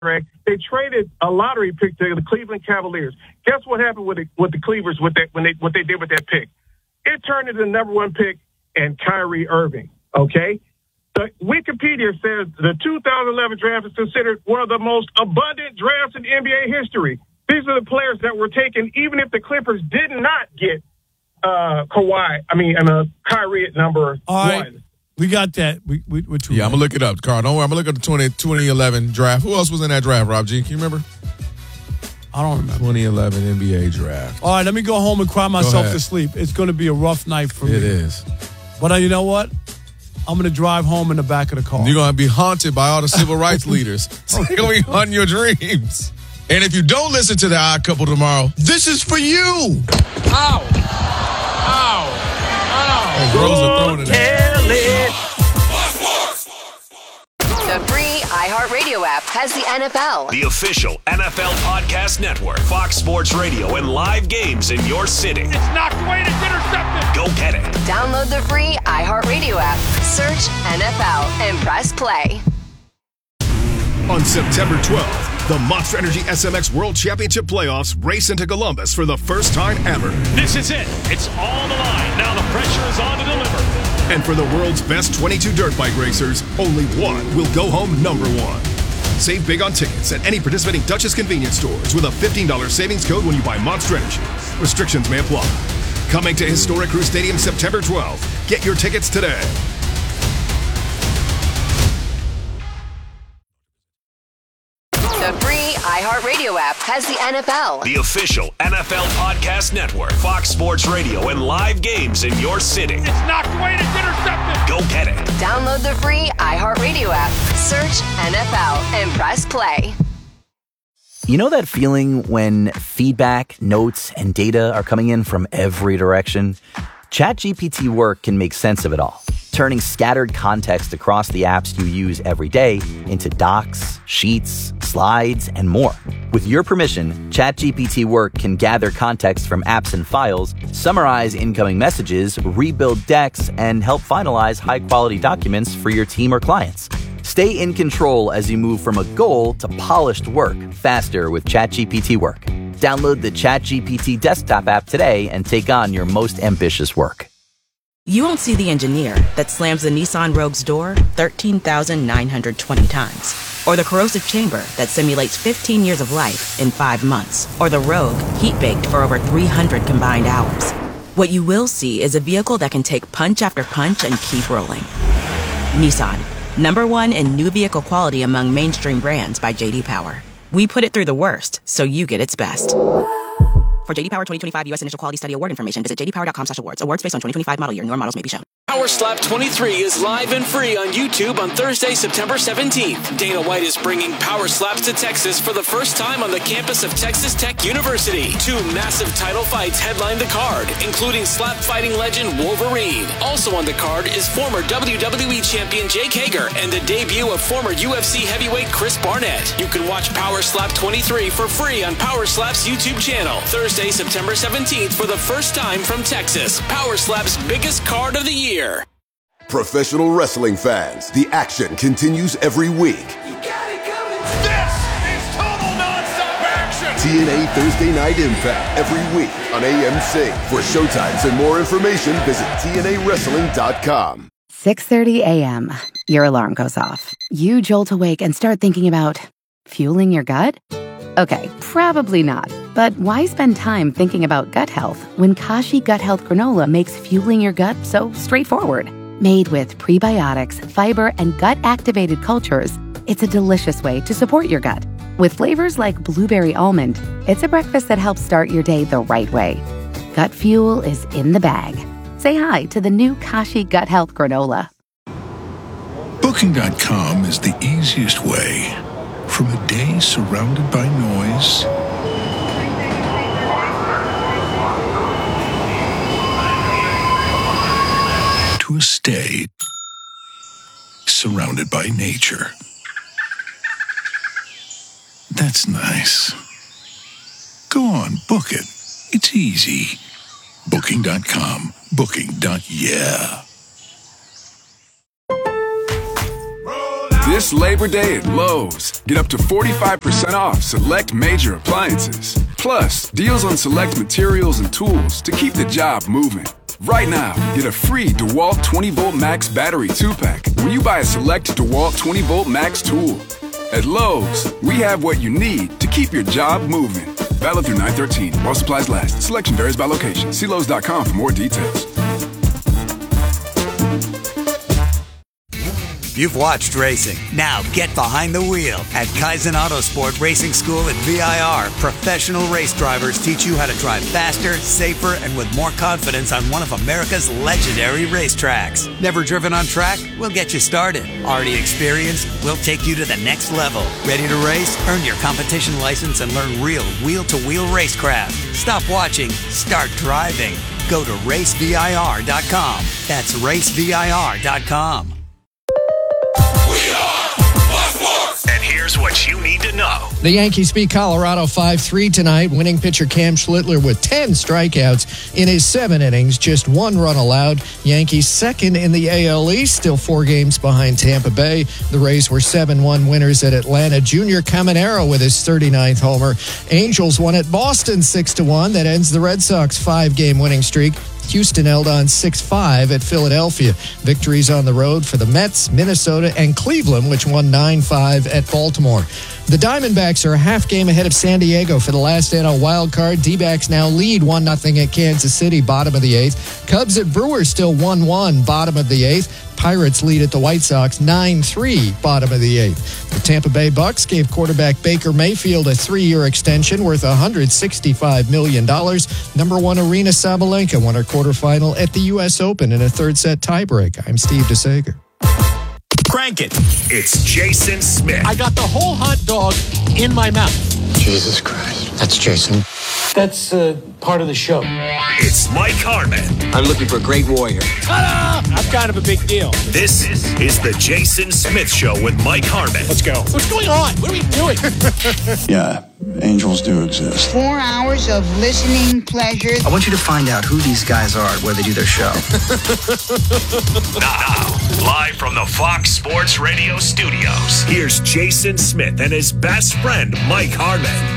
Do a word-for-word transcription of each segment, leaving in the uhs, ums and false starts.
Greg, they traded a lottery pick to the Cleveland Cavaliers. Guess what happened with the, with the Cleavers with that when they what they did with that pick? It turned into the number one pick and Kyrie Irving. Okay, the Wikipedia says the two thousand eleven draft is considered one of the most abundant drafts in N B A history. These are the players that were taken, even if the Clippers did not get uh, Kawhi. I mean, and uh, Kyrie at number All right. one. We got that. We, we, we're too yeah, late. I'm going to look it up, Carl. Don't worry. I'm going to look at the twenty, twenty eleven draft. Who else was in that draft, Rob G? Can you remember? I don't remember. twenty eleven N B A draft. All right, let me go home and cry myself to sleep. It's going to be a rough night for me. It is. But uh, you know what? I'm going to drive home in the back of the car. You're going to be haunted by all the civil rights leaders. They're going to be haunting your dreams. And if you don't listen to the Odd Couple tomorrow, this is for you. Ow. Ow. Ow. Rosa throwing it at The free iHeartRadio app has the N F L. The official N F L podcast network, Fox Sports Radio, and live games in your city. It's knocked away and it's intercepted. Go get it. Download the free iHeartRadio app. Search N F L and press play. On September twelfth, the Monster Energy S M X World Championship Playoffs race into Columbus for the first time ever. This is it. It's all on the line. Now the pressure is on to deliver. And for the world's best twenty-two dirt bike racers, only one will go home number one. Save big on tickets at any participating Dutchess convenience stores with a fifteen dollars savings code when you buy Monster Energy. Restrictions may apply. Coming to Historic Crew Stadium September twelfth. Get your tickets today. The free iHeartRadio app has the N F L. The official N F L podcast network, Fox Sports Radio, and live games in your city. It's knocked away and it's intercepted. Go get it. Download the free iHeartRadio app. Search N F L and press play. You know that feeling when feedback, notes, and data are coming in from every direction? ChatGPT Work can make sense of it all, turning scattered context across the apps you use every day into docs, sheets, slides, and more. With your permission, ChatGPT Work can gather context from apps and files, summarize incoming messages, rebuild decks, and help finalize high-quality documents for your team or clients. Stay in control as you move from a goal to polished work faster with ChatGPT Work. Download the ChatGPT desktop app today and take on your most ambitious work. You won't see the engineer that slams the Nissan Rogue's door thirteen thousand nine hundred twenty times. Or the corrosive chamber that simulates fifteen years of life in five months. Or the Rogue heat-baked for over three hundred combined hours. What you will see is a vehicle that can take punch after punch and keep rolling. Nissan, number one in new vehicle quality among mainstream brands by J D Power. We put it through the worst, so you get its best. For J D Power twenty twenty-five U S Initial Quality Study Award information, visit j d power dot com slash awards. Awards based on twenty twenty-five model year. Newer models may be shown. Power Slap twenty-three is live and free on YouTube on Thursday, September seventeenth. Dana White is bringing Power Slaps to Texas for the first time on the campus of Texas Tech University. Two massive title fights headline the card, including slap fighting legend Wolverine. Also on the card is former W W E champion Jake Hager and the debut of former U F C heavyweight Chris Barnett. You can watch Power Slap twenty-three for free on Power Slap's YouTube channel. Thursday, September seventeenth for the first time from Texas. Power Slap's biggest card of the year. Professional wrestling fans, the action continues every week. You got it coming. This is total nonstop action. T N A Thursday Night Impact every week on A M C. For showtimes and more information, visit T N A wrestling dot com. six thirty a.m. Your alarm goes off. You jolt awake and start thinking about fueling your gut? Okay, probably not. But why spend time thinking about gut health when Kashi Gut Health Granola makes fueling your gut so straightforward? Made with prebiotics, fiber, and gut-activated cultures, it's a delicious way to support your gut. With flavors like blueberry almond, it's a breakfast that helps start your day the right way. Gut fuel is in the bag. Say hi to the new Kashi Gut Health Granola. Booking dot com is the easiest way. From a day surrounded by noise to a stay surrounded by nature. That's nice. Go on, book it. It's easy. Booking dot com. Booking. Yeah. This Labor Day at Lowe's, get up to forty-five percent off select major appliances. Plus, deals on select materials and tools to keep the job moving. Right now, get a free DeWalt twenty volt Max battery two pack when you buy a select DeWalt twenty volt Max tool. At Lowe's, we have what you need to keep your job moving. Valid through nine thirteen while supplies last. Selection varies by location. See Lowe's dot com for more details. You've watched racing. Now get behind the wheel. At Kaizen Autosport Racing School at V I R, professional race drivers teach you how to drive faster, safer, and with more confidence on one of America's legendary racetracks. Never driven on track? We'll get you started. Already experienced? We'll take you to the next level. Ready to race? Earn your competition license and learn real wheel-to-wheel racecraft. Stop watching. Start driving. Go to race V I R dot com. That's race V I R dot com. And here's what you need to know. The Yankees beat Colorado five three tonight. Winning pitcher Cam Schlittler with ten strikeouts in his seven innings, just one run allowed. Yankees second in the A L East, still four games behind Tampa Bay. The Rays were seven one winners at Atlanta. Junior Caminero with his thirty-ninth homer. Angels won at Boston six to one. That ends the Red Sox five-game winning streak. Houston held on six five at Philadelphia. Victories on the road for the Mets, Minnesota, and Cleveland, which won nine five at Baltimore. The Diamondbacks are a half game ahead of San Diego for the last N L wild card. D-backs now lead one nothing at Kansas City, bottom of the eighth. Cubs at Brewers still one one, bottom of the eighth. Pirates lead at the White Sox nine three, bottom of the eighth. The Tampa Bay Bucks gave quarterback Baker Mayfield a three-year extension worth one hundred sixty-five million dollars. Number one Arena Sabalenka won her quarterfinal at the U S Open in a third-set tiebreak. I'm Steve DeSager. Crank it. It's Jason Smith. I got the whole hot dog in my mouth. Jesus Christ. That's Jason. That's uh, part of the show. It's Mike Harmon. I'm looking for a great warrior. Ta-da! I'm kind of a big deal. This is the Jason Smith Show with Mike Harmon. Let's go. What's going on? What are we doing? Yeah, angels do exist. Four hours of listening pleasure. I want you to find out who these guys are where they do their show. Now, live from the Fox Sports Radio studios, here's Jason Smith and his best friend, Mike Harmon.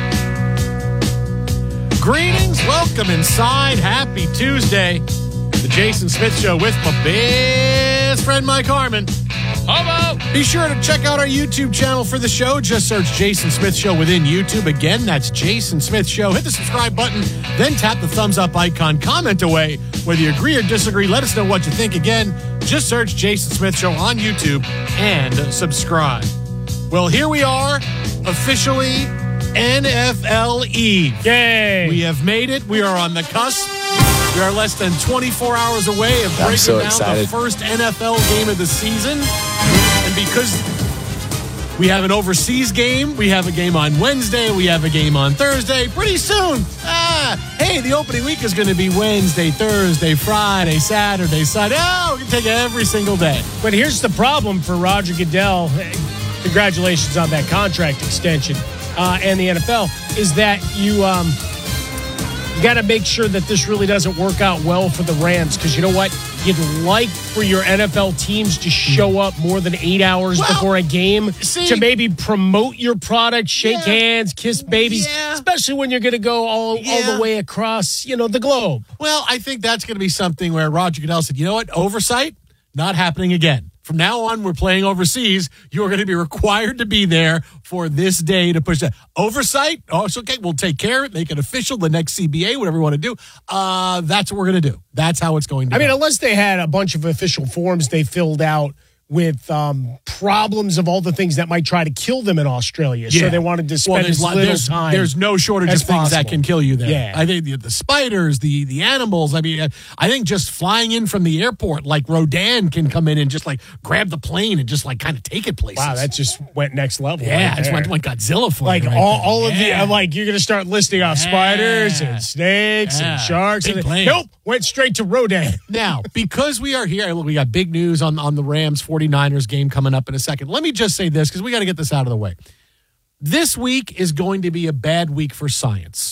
Greetings, welcome inside. Happy Tuesday. The Jason Smith Show with my best friend, Mike Harmon. Hello. Be sure to check out our YouTube channel for the show. Just search Jason Smith Show within YouTube. Again, that's Jason Smith Show. Hit the subscribe button, then tap the thumbs up icon. Comment away. Whether you agree or disagree, let us know what you think. Again, just search Jason Smith Show on YouTube and subscribe. Well, here we are, officially N F L Eve. Yay! We have made it. We are on the cusp. We are less than twenty-four hours away of breaking so down excited. the first N F L game of the season. And because we have an overseas game, we have a game on Wednesday, we have a game on Thursday. Pretty soon, ah, hey, the opening week is going to be Wednesday, Thursday, Friday, Saturday, Sunday. Oh, we can take it every single day. But here's the problem for Roger Goodell. Congratulations on that contract extension. Uh, and the N F L, is that you um, you got to make sure that this really doesn't work out well for the Rams, because you know what? You'd like for your N F L teams to show up more than eight hours well, before a game see, to maybe promote your product, shake yeah, hands, kiss babies, yeah. especially when you're going to go all, yeah. all the way across, you know, the globe. Well, I think that's going to be something where Roger Goodell said, you know what? Oversight, not happening again. From now on, we're playing overseas. You're going to be required to be there for this day to push that. Oversight? Oh, it's okay. We'll take care of it. Make it official. The next C B A, whatever we want to do. Uh, that's what we're going to do. That's how it's going to I go. mean, unless they had a bunch of official forms they filled out with um, problems of all the things that might try to kill them in Australia. Yeah. So they wanted to spend well, as little there's, time There's no shortage of things possible. that can kill you there. Yeah. I think the, the spiders, the the animals. I mean, I think just flying in from the airport, like Rodan can come in and just like grab the plane and just like kind of take it places. Wow, that just went next level. Yeah, right it's went like Godzilla for like right all, there. all yeah. of the. I'm like, you're going to start listing off yeah. spiders and snakes yeah. and sharks. Big and plane. Nope, went straight to Rodan. Now, because we are here, look, we got big news on, on the Rams forty-niners game coming up in a second. Let me just say this, because we got to get this out of the way. This week is going to be a bad week for science.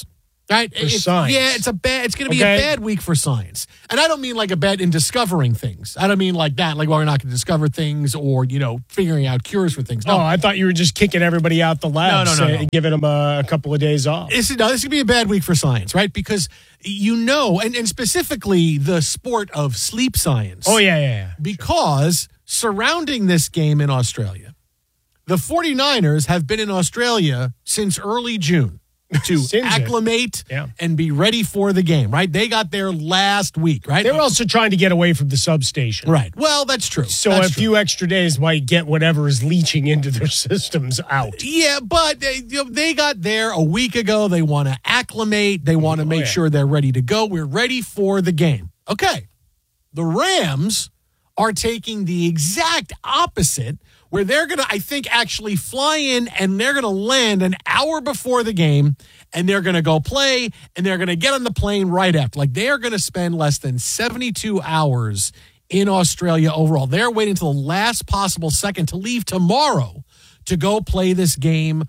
Right? For It's- science. Yeah, it's a bad. It's going to be Okay. a bad week for science, and I don't mean like a bad in discovering things. I don't mean like that, like well, we're not going to discover things or you know figuring out cures for things. No, Oh, I thought you were just kicking everybody out the lab, No, no, no, no. and giving them a, a couple of days off. This is, no, this is going to be a bad week for science, right? Because you know, and, and specifically the sport of sleep science. Oh, yeah, yeah, yeah. Because surrounding this game in Australia, the 49ers have been in Australia since early June to Since it. acclimate Yeah. and be ready for the game, right? They got there last week, right? They were also trying to get away from the substation. Right. Well, that's true. So That's a true. few extra days might get whatever is leaching into their systems out. Yeah, but they, you know, they got there a week ago. They want to acclimate. They want to make yeah. sure they're ready to go. We're ready for the game. Okay. The Rams are taking the exact opposite, where they're going to, I think, actually fly in and they're going to land an hour before the game and they're going to go play and they're going to get on the plane right after. Like they are going to spend less than seventy-two hours in Australia overall. They're waiting until the last possible second to leave tomorrow to go play this game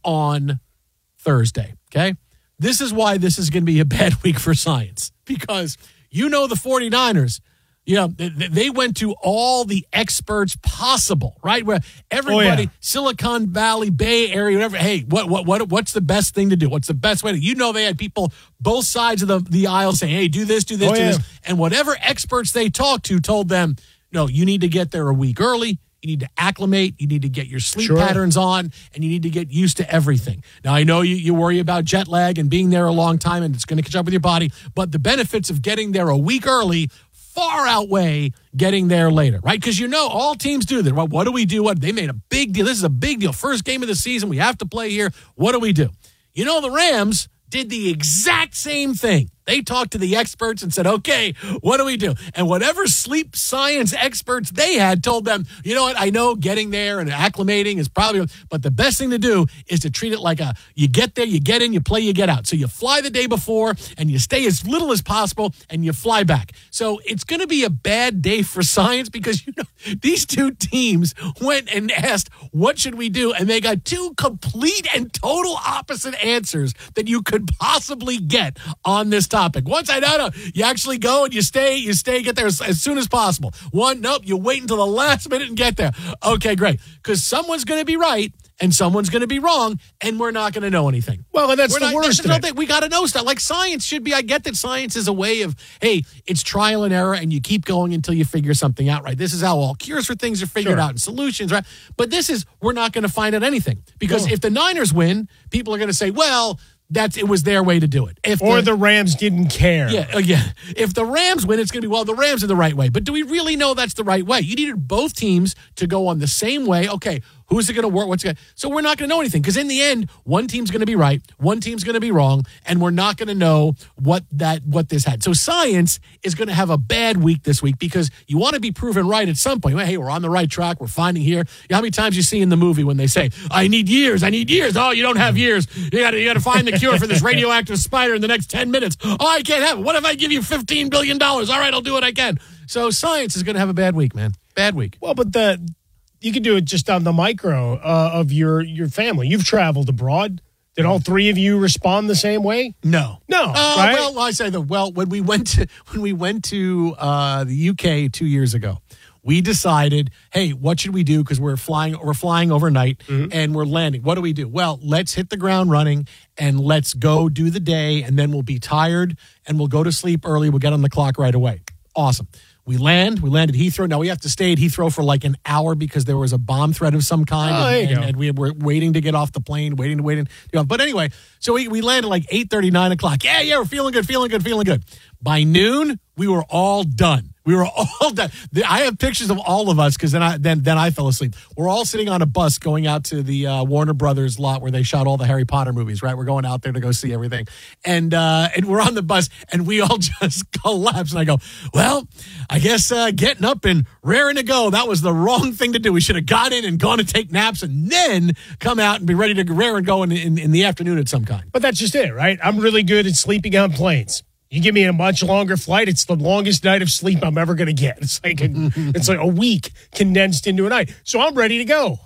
on Thursday. Okay. This is why this is going to be a bad week for science, because you know the 49ers, you know, they, they went to all the experts possible, right? Where everybody, Oh, yeah. Silicon Valley, Bay Area, whatever. Hey, what, what, what, what's the best thing to do? What's the best way to, you know, they had people both sides of the, the aisle saying, hey, do this, do this, Oh, do yeah. this. And whatever experts they talked to told them, no, you need to get there a week early. You need to acclimate. You need to get your sleep Sure. patterns on, and you need to get used to everything. Now, I know you, you worry about jet lag and being there a long time, and it's going to catch up with your body, but the benefits of getting there a week early far outweigh getting there later, right? Because you know all teams do that. Well, what do we do? What they made a big deal. This is a big deal. First game of the season. We have to play here. What do we do? You know, the Rams did the exact same thing. They talked to the experts and said, okay, what do we do? And whatever sleep science experts they had told them, you know what, I know getting there and acclimating is probably, but the best thing to do is to treat it like a, you get there, you get in, you play, you get out. So you fly the day before and you stay as little as possible and you fly back. So it's going to be a bad day for science because, you know, these two teams went and asked, what should we do? And they got two complete and total opposite answers that you could possibly get on this topic. One side, no, no, you actually go and you stay, you stay, get there as, as soon as possible. One, nope, you wait until the last minute and get there. Okay, great. Because someone's going to be right and someone's going to be wrong, and we're not going to know anything. Well, and that's We're the not, worst there's no of it. thing. We got to know stuff. Like science should be, I get that science is a way of, hey, it's trial and error, and you keep going until you figure something out, right? This is how all cures for things are figured Sure. out and solutions, right? But this is, we're not going to find out anything. Because No. if the Niners win, people are going to say, well, that's it was their way to do it. If Or the Rams didn't care. yeah, again, if the Rams win, it's going to be, well, the Rams are the right way. But do we really know that's the right way? You needed both teams to go on the same way. Okay, who's it going to work? What's going to, so we're not going to know anything because in the end, one team's going to be right, one team's going to be wrong, and we're not going to know what that what this had. So science is going to have a bad week this week because you want to be proven right at some point. Hey, we're on the right track. We're finding here. You know how many times you see in the movie when they say, I need years, I need years. Oh, you don't have years. You got to you got to find the cure for this radioactive spider in the next ten minutes. Oh, I can't have it. What if I give you fifteen billion dollars? All right, I'll do what I can. So science is going to have a bad week, man. Bad week. Well, but the you can do it just on the micro uh, of your your family. You've traveled abroad. Did all three of you respond the same way? No, no. Uh, right? Well, I say that. Well, when we went to when we went to uh, the U K two years ago, we decided, hey, what should we do? Because we're flying, we're flying overnight, Mm-hmm. and we're landing. What do we do? Well, let's hit the ground running, and let's go do the day, and then we'll be tired, and we'll go to sleep early. We'll get on the clock right away. Awesome. We land. We land at Heathrow. Now we have to stay at Heathrow for like an hour because there was a bomb threat of some kind. Oh, and, there you and, go. and we were waiting to get off the plane, waiting to wait. In, you know, but anyway, so we, we landed like eight thirty, nine o'clock. Yeah, yeah, we're feeling good, feeling good, feeling good. By noon, we were all done. We were all done. The- I have pictures of all of us because then I then then I fell asleep. We're all sitting on a bus going out to the uh, Warner Brothers lot where they shot all the Harry Potter movies. Right, we're going out there to go see everything, and uh, and we're on the bus and we all just collapse. And I go, well, I guess uh, getting up and raring to go, that was the wrong thing to do. We should have got in and gone to take naps and then come out and be ready to rare and go in, in, in the afternoon at some kind. But that's just it, right? I'm really good at sleeping on planes. You give me a much longer flight, it's the longest night of sleep I'm ever going to get. It's like a, it's like a week condensed into a night. So I'm ready to go.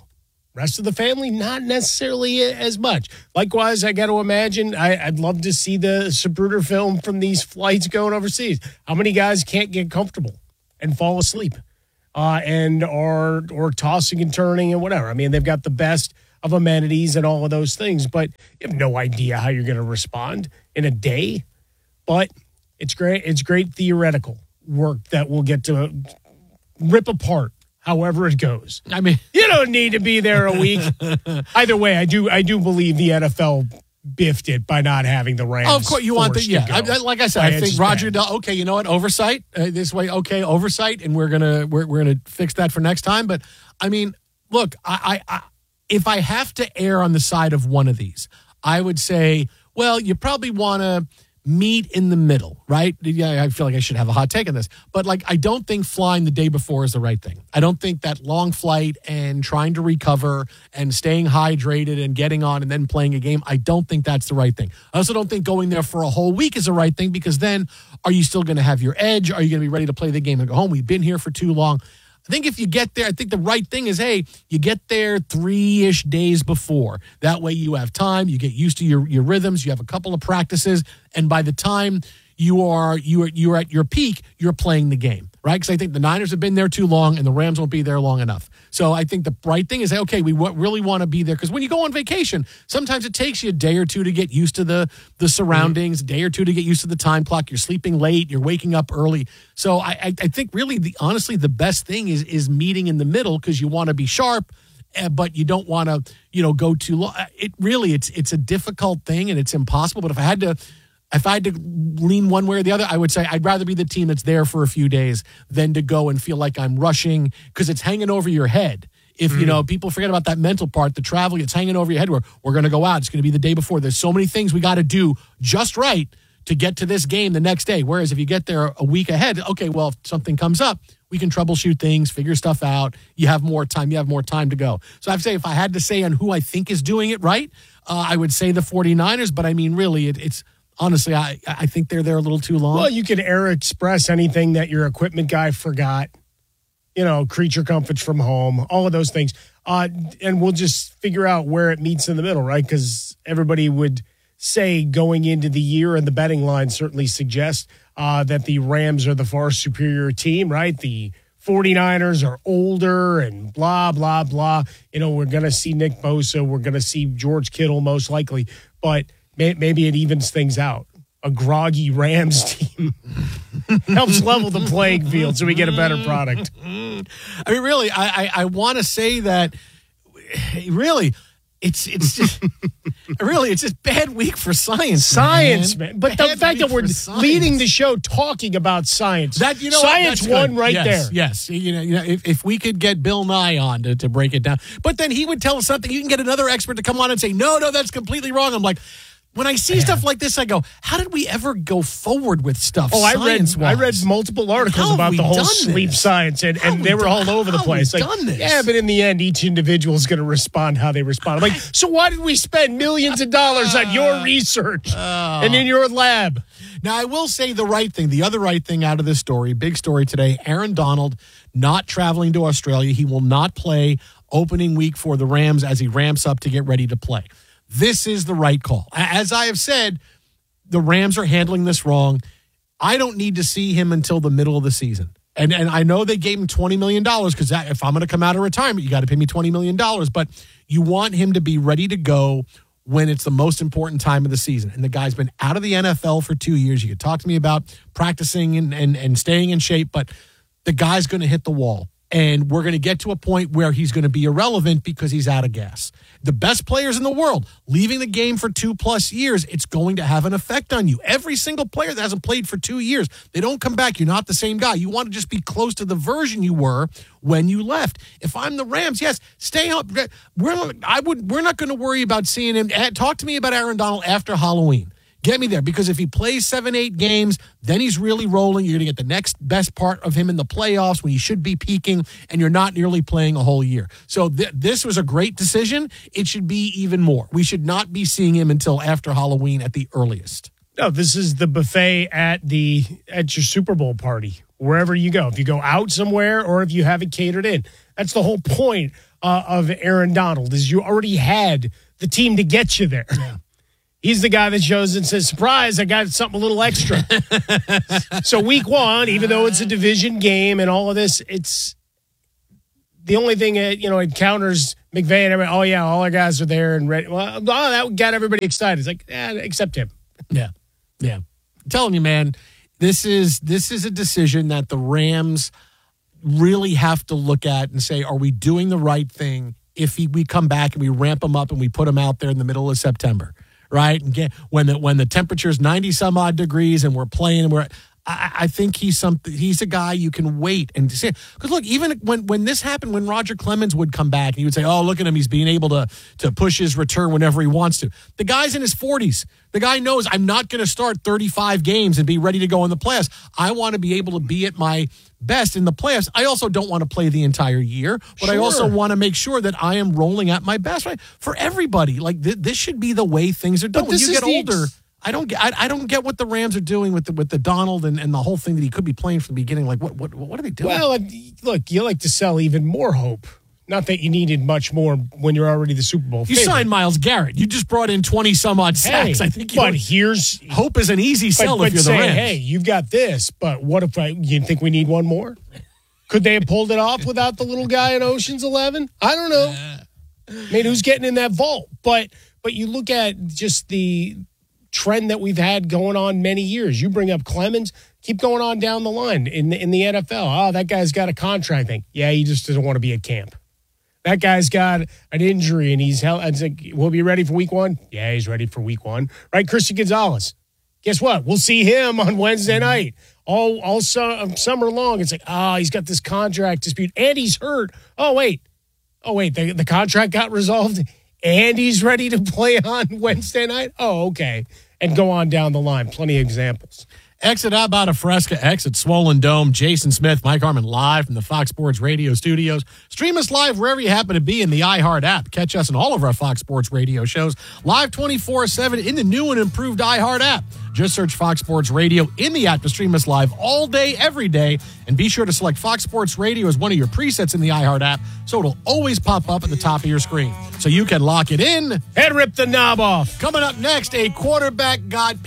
Rest of the family, not necessarily as much. Likewise, I got to imagine, I, I'd love to see the Zapruder film from these flights going overseas. How many guys can't get comfortable and fall asleep uh, and are or tossing and turning and whatever? I mean, they've got the best of amenities and all of those things, but you have no idea how you're going to respond in a day. But it's great. It's great theoretical work that we'll get to rip apart however it goes. I mean, you don't need to be there a week. Either way, I do I do believe the N F L biffed it by not having the Rams. Oh, of course, you want the yeah. I, like I said, I think Roger Goodell. Okay, you know what? Oversight uh, this way. Okay, oversight, and we're gonna we're we're gonna fix that for next time. But I mean, look, I, I, I if I have to err on the side of one of these, I would say, well, you probably want to meet in the middle, right? Yeah, I feel like I should have a hot take on this, but like, I don't think flying the day before is the right thing. I don't think that long flight and trying to recover and staying hydrated and getting on and then playing a game, I don't think that's the right thing. I also don't think going there for a whole week is the right thing, because then are you still going to have your edge? Are you going to be ready to play the game and go home? We've been here for too long. I think if you get there, I think the right thing is, hey, you get there three-ish days before. That way you have time, you get used to your, your rhythms, you have a couple of practices, and by the time you are you are you're at your peak, you're playing the game, right? Because I think the Niners have been there too long, and the Rams won't be there long enough. So I think the right thing is, okay, we w- really want to be there, because when you go on vacation, sometimes it takes you a day or two to get used to the the surroundings, mm-hmm. a day or two to get used to the time clock. You're sleeping late, you're waking up early. So I, I, I think really, the honestly, the best thing is is meeting in the middle, because you want to be sharp, uh, but you don't want to, you know, go too long. It really, it's it's a difficult thing, and it's impossible. But if I had to. If I had to lean one way or the other, I would say I'd rather be the team that's there for a few days than to go and feel like I'm rushing, because it's hanging over your head. If, mm. you know, people forget about that mental part, the travel, it's hanging over your head where we're going to go out. It's going to be the day before. There's so many things we got to do just right to get to this game the next day. Whereas if you get there a week ahead, okay, well, if something comes up, we can troubleshoot things, figure stuff out. You have more time. You have more time to go. So I'd say if I had to say on who I think is doing it right, uh, I would say the 49ers. But, I mean, really, it, it's – honestly, I, I think they're there a little too long. Well, you could air express anything that your equipment guy forgot. You know, creature comforts from home, all of those things. Uh, and we'll just figure out where it meets in the middle, right? Because everybody would say going into the year, and the betting line certainly suggests uh, that the Rams are the far superior team, right? The 49ers are older and blah, blah, blah. You know, we're going to see Nick Bosa. We're going to see George Kittle most likely. But maybe it evens things out. A groggy Rams team helps level the playing field so we get a better product. I mean, really, I I, I want to say that, really, it's it's just really it's just bad week for science. Science, man. man. But bad the fact that we're leading the show talking about science, that you know, science won right yes, there. Yes, you know, you know, if, if we could get Bill Nye on to, to break it down, but then he would tell us something. You can get another expert to come on and say, no, no, that's completely wrong. I'm like. When I see yeah. stuff like this, I go, how did we ever go forward with stuff? Oh, I read I read multiple articles about the whole sleep this? science, and, and they were done, all over the place. Like, done this? Yeah, but in the end, each individual is going to respond how they respond. I'm like, so why did we spend millions of dollars on your research uh, and in your lab? Now, I will say the right thing, the other right thing out of this story, big story today, Aaron Donald not traveling to Australia. He will not play opening week for the Rams as he ramps up to get ready to play. This is the right call. As I have said, the Rams are handling this wrong. I don't need to see him until the middle of the season. And and I know they gave him twenty million dollars, because if I'm going to come out of retirement, you got to pay me twenty million dollars. But you want him to be ready to go when it's the most important time of the season. And the guy's been out of the N F L for two years. You could talk to me about practicing and, and, and staying in shape, but the guy's going to hit the wall. And we're going to get to a point where he's going to be irrelevant because he's out of gas. The best players in the world, leaving the game for two plus years, it's going to have an effect on you. Every single player that hasn't played for two years, they don't come back. You're not the same guy. You want to just be close to the version you were when you left. If I'm the Rams, yes, stay up. We're, I would, we're not going to worry about seeing him. Talk to me about Aaron Donald after Halloween. Get me there, because if he plays seven, eight games, then he's really rolling. You're going to get the next best part of him in the playoffs when he should be peaking, and you're not nearly playing a whole year. So th- this was a great decision. It should be even more. We should not be seeing him until after Halloween at the earliest. No, this is the buffet at the at your Super Bowl party, wherever you go. If you go out somewhere or if you have it catered in. That's the whole point uh, of Aaron Donald is you already had the team to get you there. Yeah. He's the guy that shows and says, surprise, I got something a little extra. So week one, even though it's a division game and all of this, it's the only thing that, you know, it counters McVay and everybody. Oh, yeah, all our guys are there and ready. Well, oh, that got everybody excited. It's like, eh, except him. Yeah, yeah. I'm telling you, man, this is this is a decision that the Rams really have to look at and say, are we doing the right thing if he, we come back and we ramp him up and we put him out there in the middle of September? Right, and get, when the when the temperature's ninety some odd degrees and we're playing, and we're I, I think he's something. He's a guy you can wait and see. Because look, even when when this happened, when Roger Clemens would come back, and he would say, "Oh, look at him, he's being able to to push his return whenever he wants to." The guy's in his forties. The guy knows I'm not going to start thirty-five games and be ready to go in the playoffs. I want to be able to be at my best in the playoffs. I also don't want to play the entire year, but sure. I also want to make sure that I am rolling at my best. Right, for everybody, like th- this should be the way things are done. When you get older, ex- I don't get. I, I don't get what the Rams are doing with the with the Donald and, and the whole thing that he could be playing from the beginning. Like, what what what are they doing? Well, look, you like to sell even more hope. Not that you needed much more when you're already the Super Bowl You favorite. signed Myles Garrett. You just brought in twenty some odd sacks. Hey, I think. You but know, here's hope is an easy sell but, if but you're say, the Rams. Hey, you've got this. But what if I? You think we need one more? Could they have pulled it off without the little guy in Ocean's Eleven? I don't know. I mean, who's getting in that vault? But but you look at just the trend that we've had going on many years. You bring up Clemens, keep going on down the line in the, in the N F L. Oh, that guy's got a contract thing. Yeah, he just doesn't want to be at camp. That guy's got an injury and he's held. It's like, we'll be ready for week one. Yeah, he's ready for week one. Right, Christian Gonzalez. Guess what? We'll see him on Wednesday night. All all su- summer long. It's like, oh, he's got this contract dispute and he's hurt. Oh, wait. Oh, wait. The, the contract got resolved and he's ready to play on Wednesday night? Oh, okay. And go on down the line. Plenty of examples. Exit out about a Fresca, exit Swollen Dome. Jason Smith, Mike Harmon live from the Fox Sports Radio studios. Stream us live wherever you happen to be in the iHeart app. Catch us in all of our Fox Sports Radio shows live twenty-four seven in the new and improved iHeart app. Just search Fox Sports Radio in the app to stream us live all day, every day. And be sure to select Fox Sports Radio as one of your presets in the iHeart app so it'll always pop up at the top of your screen. So you can lock it in and rip the knob off. Coming up next, a quarterback got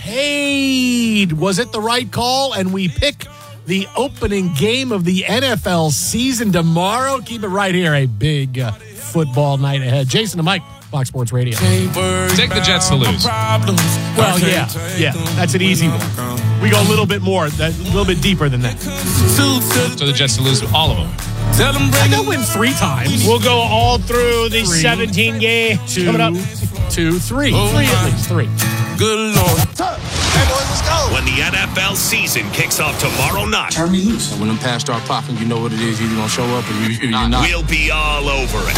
paid. Was it the right call? And we pick the opening game of the N F L season tomorrow. Keep it right here. A big uh, football night ahead. Jason and Mike, Fox Sports Radio. Take the Jets to lose. Well, yeah, yeah, that's an easy one. We go a little bit more, a little bit deeper than that. So the Jets to lose all of them. I they'll win three times. We'll go all through the three, seventeen games two, coming up. Two, three, oh, three at least, three. Good Lord. Hey, boys, let's go. When the N F L season kicks off tomorrow night. Turn me loose. When them pads start popping, you know what it is. You're going to show up or you, you're not. We'll be all over it.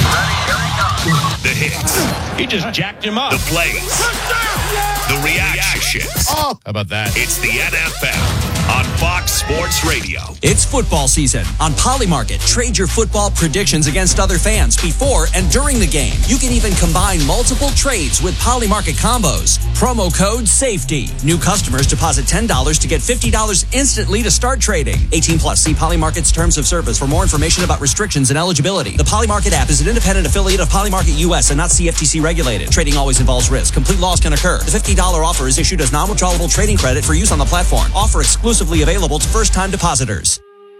The hits. He just jacked him up. The plays. The reactions. Oh. How about that? It's the N F L on Fox Sports Radio. It's football season. On Polymarket, trade your football predictions against other fans before and during the game. You can even combine multiple trades with Polymarket combos. Promo code SAFETY. New customers deposit ten dollars to get fifty dollars instantly to start trading. eighteen plus. See Polymarket's terms of service for more information about restrictions and eligibility. The Polymarket app is an independent affiliate of Polymarket U S and not C F T C regulated. Trading always involves risk. Complete loss can occur. The fifty dollars offer is issued as non-withdrawable trading credit for use on the platform. Offer exclusively available to first-time depositors.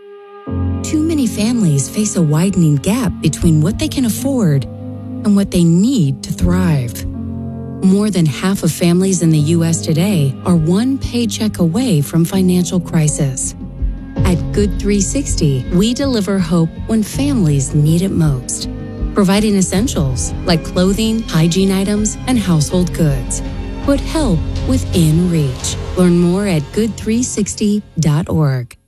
Too many families face a widening gap between what they can afford and what they need to thrive. More than half of families in the U S today are one paycheck away from financial crisis. At Good three sixty, we deliver hope when families need it most, providing essentials like clothing, hygiene items, and household goods. Put help within reach. Learn more at good three sixty dot org.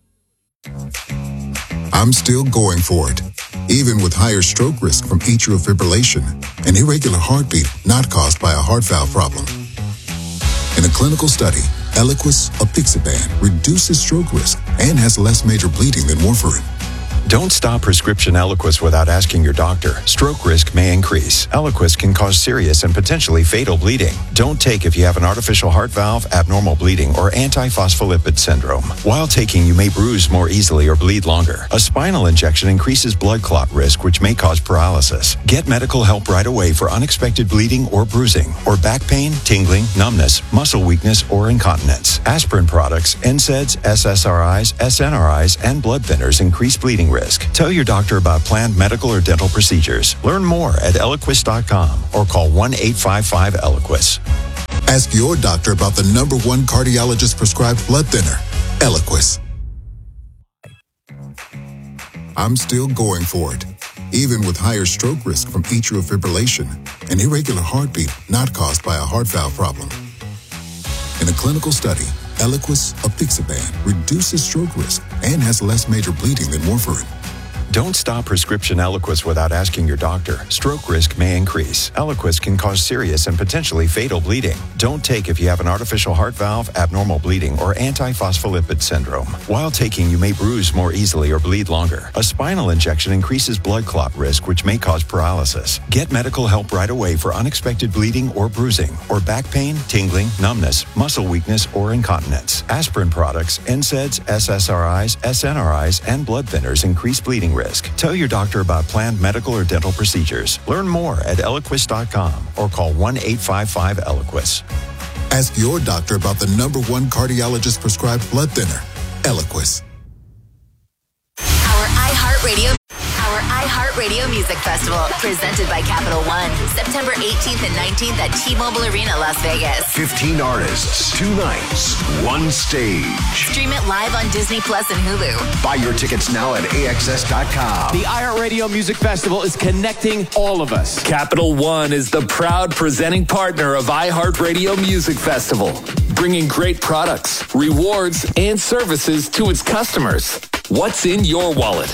I'm still going for it, even with higher stroke risk from atrial fibrillation, an irregular heartbeat not caused by a heart valve problem. In a clinical study, Eliquis apixaban reduces stroke risk and has less major bleeding than warfarin. Don't stop prescription Eliquis without asking your doctor. Stroke risk may increase. Eliquis can cause serious and potentially fatal bleeding. Don't take if you have an artificial heart valve, abnormal bleeding, or antiphospholipid syndrome. While taking, you may bruise more easily or bleed longer. A spinal injection increases blood clot risk, which may cause paralysis. Get medical help right away for unexpected bleeding or bruising, or back pain, tingling, numbness, muscle weakness, or incontinence. Aspirin products, N SAIDs, S S R Is, S N R Is, and blood thinners increase bleeding risk. Tell your doctor about planned medical or dental procedures. Learn more at Eliquis dot com or call one eight five five Eliquis. Ask your doctor about the number one cardiologist prescribed blood thinner, Eliquis. I'm still going for it, even with higher stroke risk from atrial fibrillation and irregular heartbeat not caused by a heart valve problem. In a clinical study, Eliquis apixaban reduces stroke risk and has less major bleeding than warfarin. Don't stop prescription Eliquis without asking your doctor. Stroke risk may increase. Eliquis can cause serious and potentially fatal bleeding. Don't take if you have an artificial heart valve, abnormal bleeding, or antiphospholipid syndrome. While taking, you may bruise more easily or bleed longer. A spinal injection increases blood clot risk, which may cause paralysis. Get medical help right away for unexpected bleeding or bruising, or back pain, tingling, numbness, muscle weakness, or incontinence. Aspirin products, N SAIDs, S S R Is, S N R Is, and blood thinners increase bleeding risk. Tell your doctor about planned medical or dental procedures. Learn more at Eliquis dot com or call one eight five five Eliquis. Ask your doctor about the number one cardiologist prescribed blood thinner, Eliquis. Our iHeartRadio Our iHeartRadio Music Festival, presented by Capital One, September eighteenth and nineteenth at T-Mobile Arena, Las Vegas. fifteen artists, two nights, one stage. Stream it live on Disney Plus and Hulu. Buy your tickets now at A X S dot com. The iHeartRadio Music Festival is connecting all of us. Capital One is the proud presenting partner of iHeartRadio Music Festival, bringing great products, rewards, and services to its customers. What's in your wallet?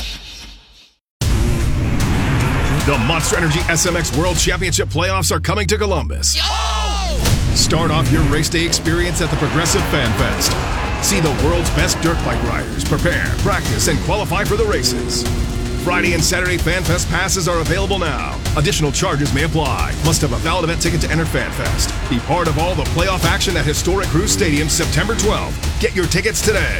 The Monster Energy S M X World Championship playoffs are coming to Columbus. Yo! Start off your race day experience at the Progressive Fan Fest. See the world's best dirt bike riders prepare, practice, and qualify for the races. Friday and Saturday Fan Fest passes are available now. Additional charges may apply. Must have a valid event ticket to enter Fan Fest. Be part of all the playoff action at historic Cruise Stadium September twelfth. Get your tickets today.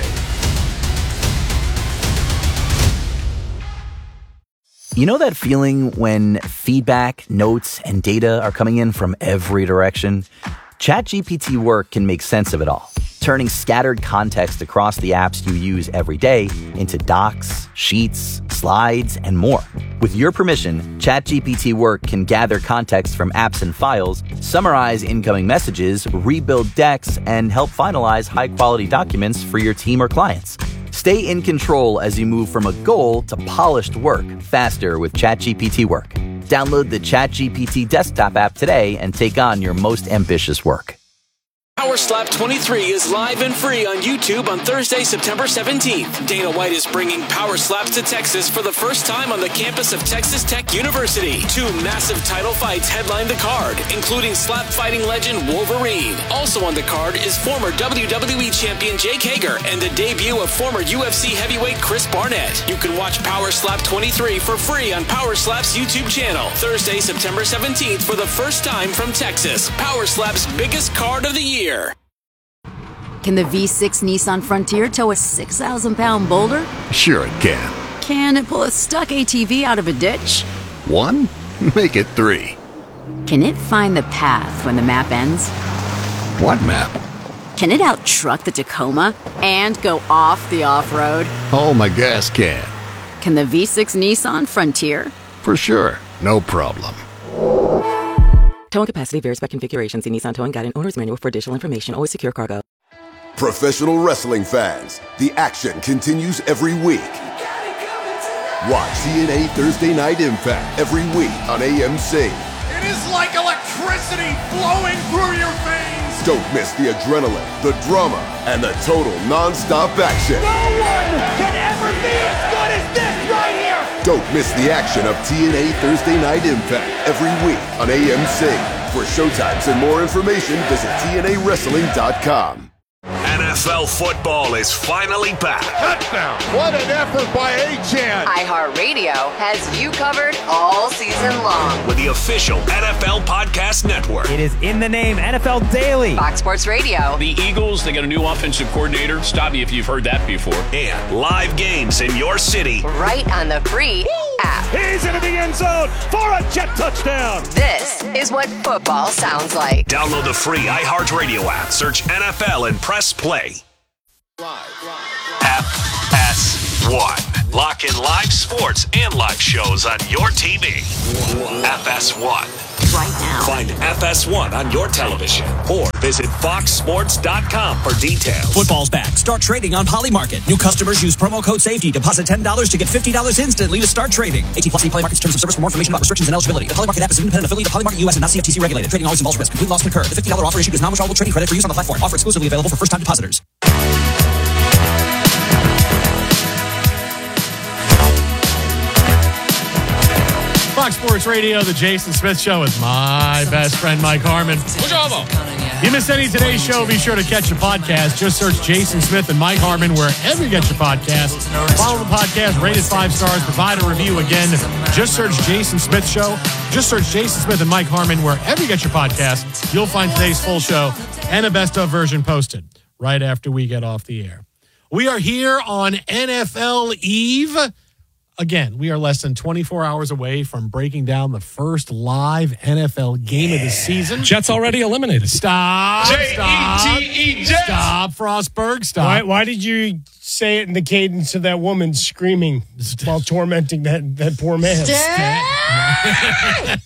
You know that feeling when feedback, notes, and data are coming in from every direction? ChatGPT Work can make sense of it all, turning scattered context across the apps you use every day into docs, sheets, slides, and more. With your permission, ChatGPT Work can gather context from apps and files, summarize incoming messages, rebuild decks, and help finalize high-quality documents for your team or clients. Stay in control as you move from a goal to polished work faster with ChatGPT Work. Download the ChatGPT desktop app today and take on your most ambitious work. Power Slap twenty-three is live and free on YouTube on Thursday, September seventeenth. Dana White is bringing Power Slaps to Texas for the first time on the campus of Texas Tech University. Two massive title fights headline the card, including slap fighting legend Wolverine. Also on the card is former W W E champion Jake Hager and the debut of former U F C heavyweight Chris Barnett. You can watch Power Slap twenty-three for free on Power Slap's YouTube channel. Thursday, September seventeenth for the first time from Texas. Power Slap's biggest card of the year. Can the V six Nissan Frontier tow a six thousand pound boulder? Sure it can. Can it pull a stuck A T V out of a ditch? One? Make it three. Can it find the path when the map ends? What map? Can it out-truck the Tacoma and go off the off-road? Oh, my gas can. Can the V six Nissan Frontier? For sure. No problem. Towing capacity varies by configuration. See Nissan Towing Guide and Owner's Manual for additional information. Always secure cargo. Professional wrestling fans, the action continues every week. Watch T N A Thursday Night Impact every week on A M C. It is like electricity flowing through your veins. Don't miss the adrenaline, the drama, and the total non-stop action. No one can ever be as good as this right here. Don't miss the action of T N A Thursday Night Impact every week on A M C. For showtimes and more information, visit T N A wrestling dot com. N F L football is finally back. Touchdown. What an effort by Achane. iHeartRadio has you covered all season long. With the official N F L Podcast Network. It is in the name, N F L Daily. Fox Sports Radio. The Eagles, they got a new offensive coordinator. Stop me if you've heard that before. And live games in your city. Right on the free app. He's into the end zone for a jet touchdown. This is what football sounds like. Download the free iHeartRadio app. Search N F L and press play. F S one. Lock in live sports and live shows on your T V. F S one. Right now. Find F S one on your television or visit fox sports dot com for details. Football's back. Start trading on Polymarket. New customers use promo code SAFETY. Deposit ten dollars to get fifty dollars instantly to start trading. eighteen plus Polymarket's terms of service for more information about restrictions and eligibility. The Polymarket app is an independent affiliate of Polymarket U S and not C F T C regulated. Trading always involves risk. Complete loss can occur. The fifty dollars offer issued is non-withdrawable trading credit for use on the platform. Offer exclusively available for first-time depositors. Fox Sports Radio, the Jason Smith Show with my best friend, Mike Harmon. You missed any of today's show, be sure to catch the podcast. Just search Jason Smith and Mike Harmon wherever you get your podcast. Follow the podcast, rate it five stars, provide a review. Again, just search Jason Smith Show. Just search Jason Smith and Mike Harmon wherever you get your podcast. You'll find today's full show and a best of version posted right after we get off the air. We are here on N F L Eve. Again, we are less than twenty-four hours away from breaking down the first live N F L game yeah. of the season. Jets already eliminated. Stop. Stop. J E T E Jets. Stop, Frostberg. Stop. Why, why did you say it in the cadence of that woman screaming while tormenting that, that poor man? Stop.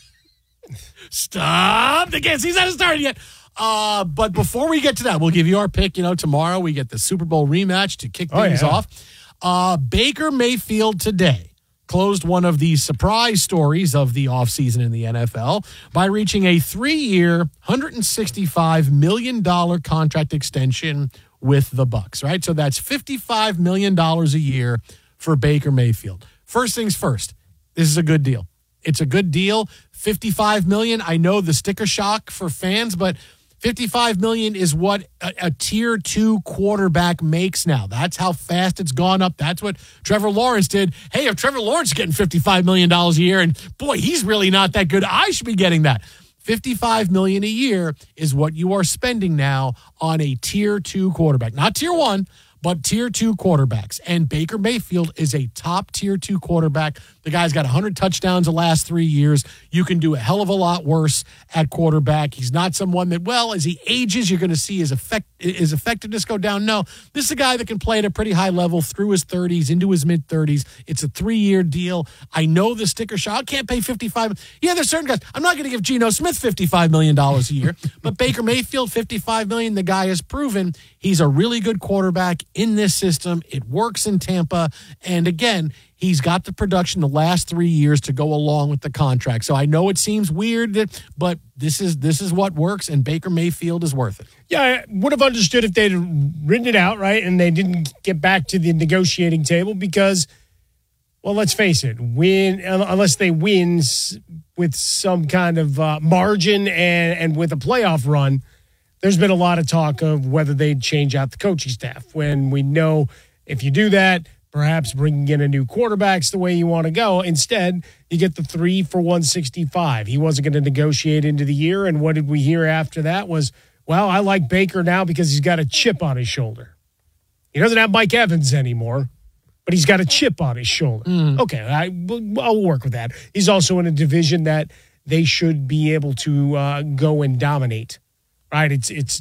Stop. The game. He's not started yet. Uh, but before we get to that, we'll give you our pick. You know, tomorrow we get the Super Bowl rematch to kick oh, things yeah. off. Uh, Baker Mayfield today closed one of the surprise stories of the offseason in the N F L by reaching a three-year, one hundred sixty-five million dollars contract extension with the Bucs, right? So that's fifty-five million dollars a year for Baker Mayfield. First things first, this is a good deal. It's a good deal. fifty-five million dollars, I know the sticker shock for fans, but fifty-five million dollars is what a, a tier two quarterback makes now. That's how fast it's gone up. That's what Trevor Lawrence did. Hey, if Trevor Lawrence is getting fifty-five million dollars a year, and boy, he's really not that good, I should be getting that. fifty-five million dollars a year is what you are spending now on a tier two quarterback. Not tier one, but tier two quarterbacks. And Baker Mayfield is a top tier two quarterback. The guy's got one hundred touchdowns the last three years. You can do a hell of a lot worse at quarterback. He's not someone that, well, as he ages, you're going to see his effect, his effectiveness go down. No, this is a guy that can play at a pretty high level through his thirties, into his mid-thirties. It's a three-year deal. I know the sticker shock. I can't pay fifty-five. Yeah, there's certain guys. I'm not going to give Geno Smith fifty-five million dollars a year, but Baker Mayfield, fifty-five million dollars, the guy has proven he's a really good quarterback in this system. It works in Tampa. And again, he's got the production the last three years to go along with the contract. So I know it seems weird, but this is this is what works, and Baker Mayfield is worth it. Yeah, I would have understood if they'd written it out, right, and they didn't get back to the negotiating table because, well, let's face it, win unless they win with some kind of uh, margin and, and with a playoff run, there's been a lot of talk of whether they'd change out the coaching staff. When we know if you do that, perhaps bringing in a new quarterback's the way you want to go. Instead, you get the three for one sixty-five. He wasn't going to negotiate into the year, and what did we hear after that was, well, I like Baker now because he's got a chip on his shoulder. He doesn't have Mike Evans anymore, but he's got a chip on his shoulder. Mm. Okay, I, I'll work with that. He's also in a division that they should be able to uh, go and dominate. Right, it's it's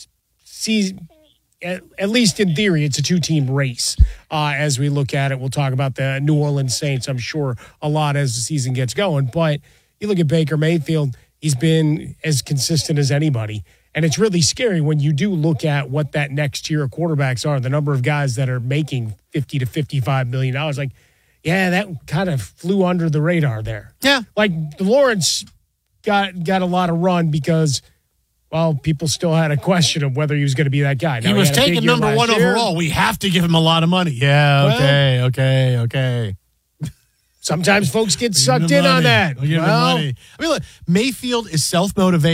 see, at, at least in theory, it's a two-team race. Uh, as we look at it, we'll talk about the New Orleans Saints, I'm sure, a lot as the season gets going. But you look at Baker Mayfield, he's been as consistent as anybody. And it's really scary when you do look at what that next tier of quarterbacks are, the number of guys that are making fifty to fifty-five million dollars. Like, yeah, that kind of flew under the radar there. Yeah. Like, Lawrence got got a lot of run because – well, people still had a question of whether he was going to be that guy. Now, he was he taken number one year. Overall. We have to give him a lot of money. Yeah, okay, well, okay, okay. Sometimes folks get sucked in money. on that. We'll give well, him money. I mean, look, Mayfield is self-motivated.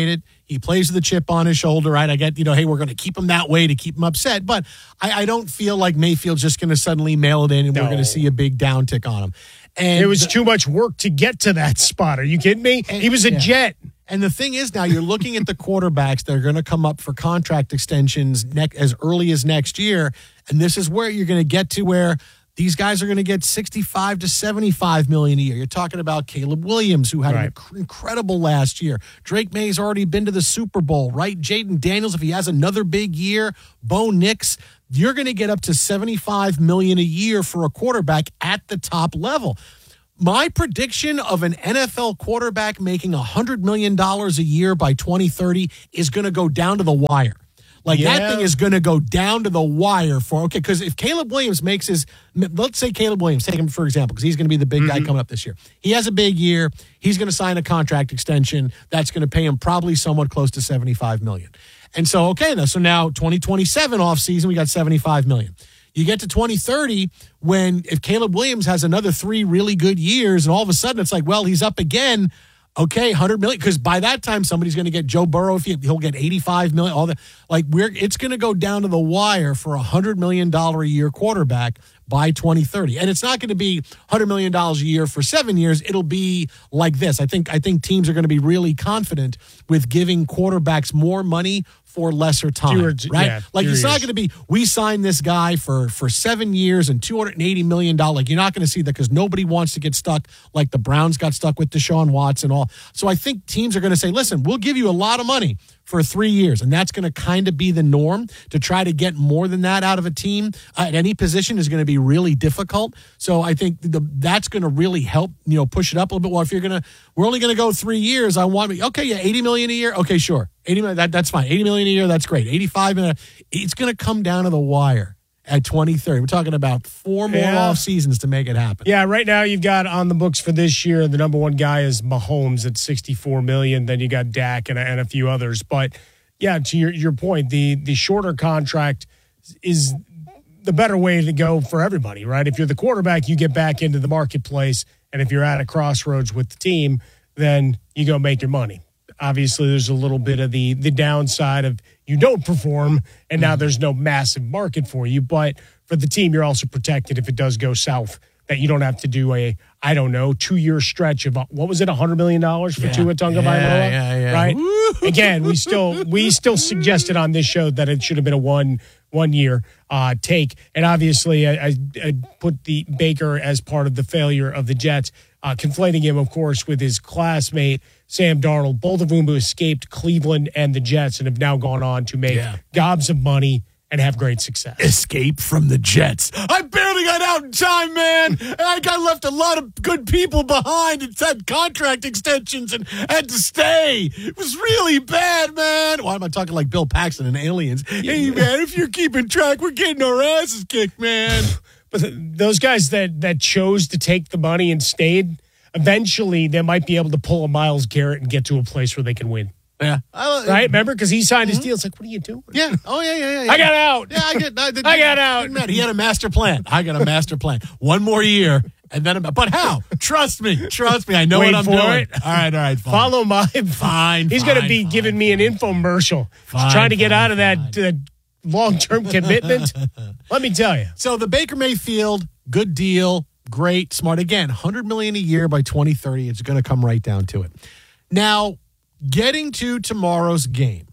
He plays with a chip on his shoulder, right? I get, you know, hey, we're going to keep him that way to keep him upset. But I, I don't feel like Mayfield's just going to suddenly mail it in and no. we're going to see a big downtick on him. And it was the, too much work to get to that spot. Are you kidding me? And, he was a yeah. jet. And the thing is now you're looking at the quarterbacks that are going to come up for contract extensions ne- as early as next year. And this is where you're going to get to where these guys are going to get sixty-five to seventy-five million a year. You're talking about Caleb Williams, who had right. an inc- incredible last year. Drake May's already been to the Super Bowl, right? Jaden Daniels, if he has another big year, Bo Nix, you're going to get up to seventy-five million a year for a quarterback at the top level. My prediction of an N F L quarterback making one hundred million dollars a year by twenty thirty is going to go down to the wire. Like, yeah. that thing is going to go down to the wire for, okay, because if Caleb Williams makes his, let's say Caleb Williams, take him for example, because he's going to be the big mm-hmm. guy coming up this year. He has a big year. He's going to sign a contract extension that's going to pay him probably somewhat close to seventy-five million dollars. And so, okay, so now twenty twenty-seven offseason, we got seventy-five million dollars. You get to twenty thirty when if Caleb Williams has another three really good years and all of a sudden it's like, well, he's up again. Okay, one hundred million dollars, because by that time somebody's going to get Joe Burrow. If he, he'll get eighty-five million dollars, all that. Like we're, it's going to go down to the wire for a one hundred million dollars a year quarterback by twenty thirty, and it's not going to be one hundred million dollars a year for seven years. It'll be like this. I think I think teams are going to be really confident with giving quarterbacks more money for lesser time, fewer, right? Yeah, like it's not going to be, we signed this guy for, for seven years and two hundred eighty million dollars. Like you're not going to see that because nobody wants to get stuck like the Browns got stuck with Deshaun Watson and all. So I think teams are going to say, listen, we'll give you a lot of money for three years. And that's going to kind of be the norm. To try to get more than that out of a team uh, at any position is going to be really difficult. So I think the, that's going to really help, you know, push it up a little bit. Well, if you're going to, we're only going to go three years. I want, okay, yeah, eighty million a year. Okay, sure. eighty million, that, that's fine. eighty million a year. That's great. eighty-five million. It's going to come down to the wire at twenty thirty. We're talking about four more yeah. off seasons to make it happen. Yeah, right now you've got on the books for this year, the number one guy is Mahomes at sixty-four million dollars. Then you got Dak and a, and a few others. But yeah, to your, your point, the the shorter contract is the better way to go for everybody, right? If you're the quarterback, you get back into the marketplace. And if you're at a crossroads with the team, then you go make your money. Obviously, there's a little bit of the the downside of you don't perform, and now there's no massive market for you. But for the team, you're also protected if it does go south, that you don't have to do a, I don't know, two-year stretch of, what was it, one hundred million dollars for yeah. Tua Tagovailoa? Yeah, yeah, yeah. Right? Woo-hoo. Again, we still we still suggested on this show that it should have been a one one year uh, take. And obviously, I, I, I put the Baker as part of the failure of the Jets, uh, conflating him, of course, with his classmate, Sam Darnold, both of whom who escaped Cleveland and the Jets and have now gone on to make yeah. gobs of money and have great success. Escape from the Jets. I barely got out in time, man. And I got left a lot of good people behind and had contract extensions and had to stay. It was really bad, man. Why am I talking like Bill Paxton and Aliens? Yeah. Hey, man, if you're keeping track, we're getting our asses kicked, man. But those guys that, that chose to take the money and stayed, eventually they might be able to pull a Myles Garrett and get to a place where they can win. Yeah. Uh, right? Remember? Because he signed mm-hmm. his deal. It's like, what are you doing? Yeah. Oh, yeah, yeah, yeah. I got out. Yeah, I get I, I got out. He had a master plan. I got a master plan. One more year, and then, but how? Trust me. Trust me. I know Wait what I'm for doing. It. All right, all right, fine. Follow my. Fine. He's going to be fine, giving me an infomercial. Fine, He's trying to get fine, out of that uh, long-term commitment. Let me tell you. So the Baker Mayfield, good deal, great, smart. Again, one hundred million dollars a year by twenty thirty. It's going to come right down to it. Now, getting to tomorrow's game,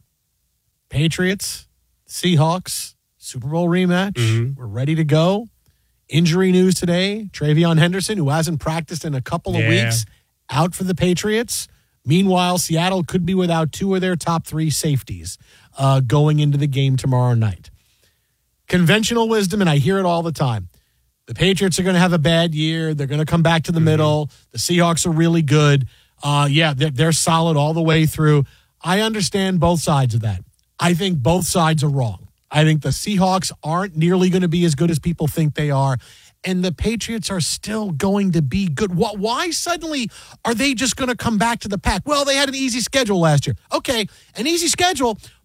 Patriots, Seahawks, Super Bowl rematch. Mm-hmm. We're ready to go. Injury news today, Travion Henderson, who hasn't practiced in a couple of yeah. weeks, out for the Patriots. Meanwhile, Seattle could be without two of their top three safeties uh, going into the game tomorrow night. Conventional wisdom, and I hear it all the time. The Patriots are going to have a bad year. They're going to come back to the mm-hmm. middle. The Seahawks are really good. Uh, yeah, they're, they're solid all the way through. I understand both sides of that. I think both sides are wrong. I think the Seahawks aren't nearly going to be as good as people think they are. And the Patriots are still going to be good. Why suddenly are they just going to come back to the pack? Well, they had an easy schedule last year. Okay, an easy schedule,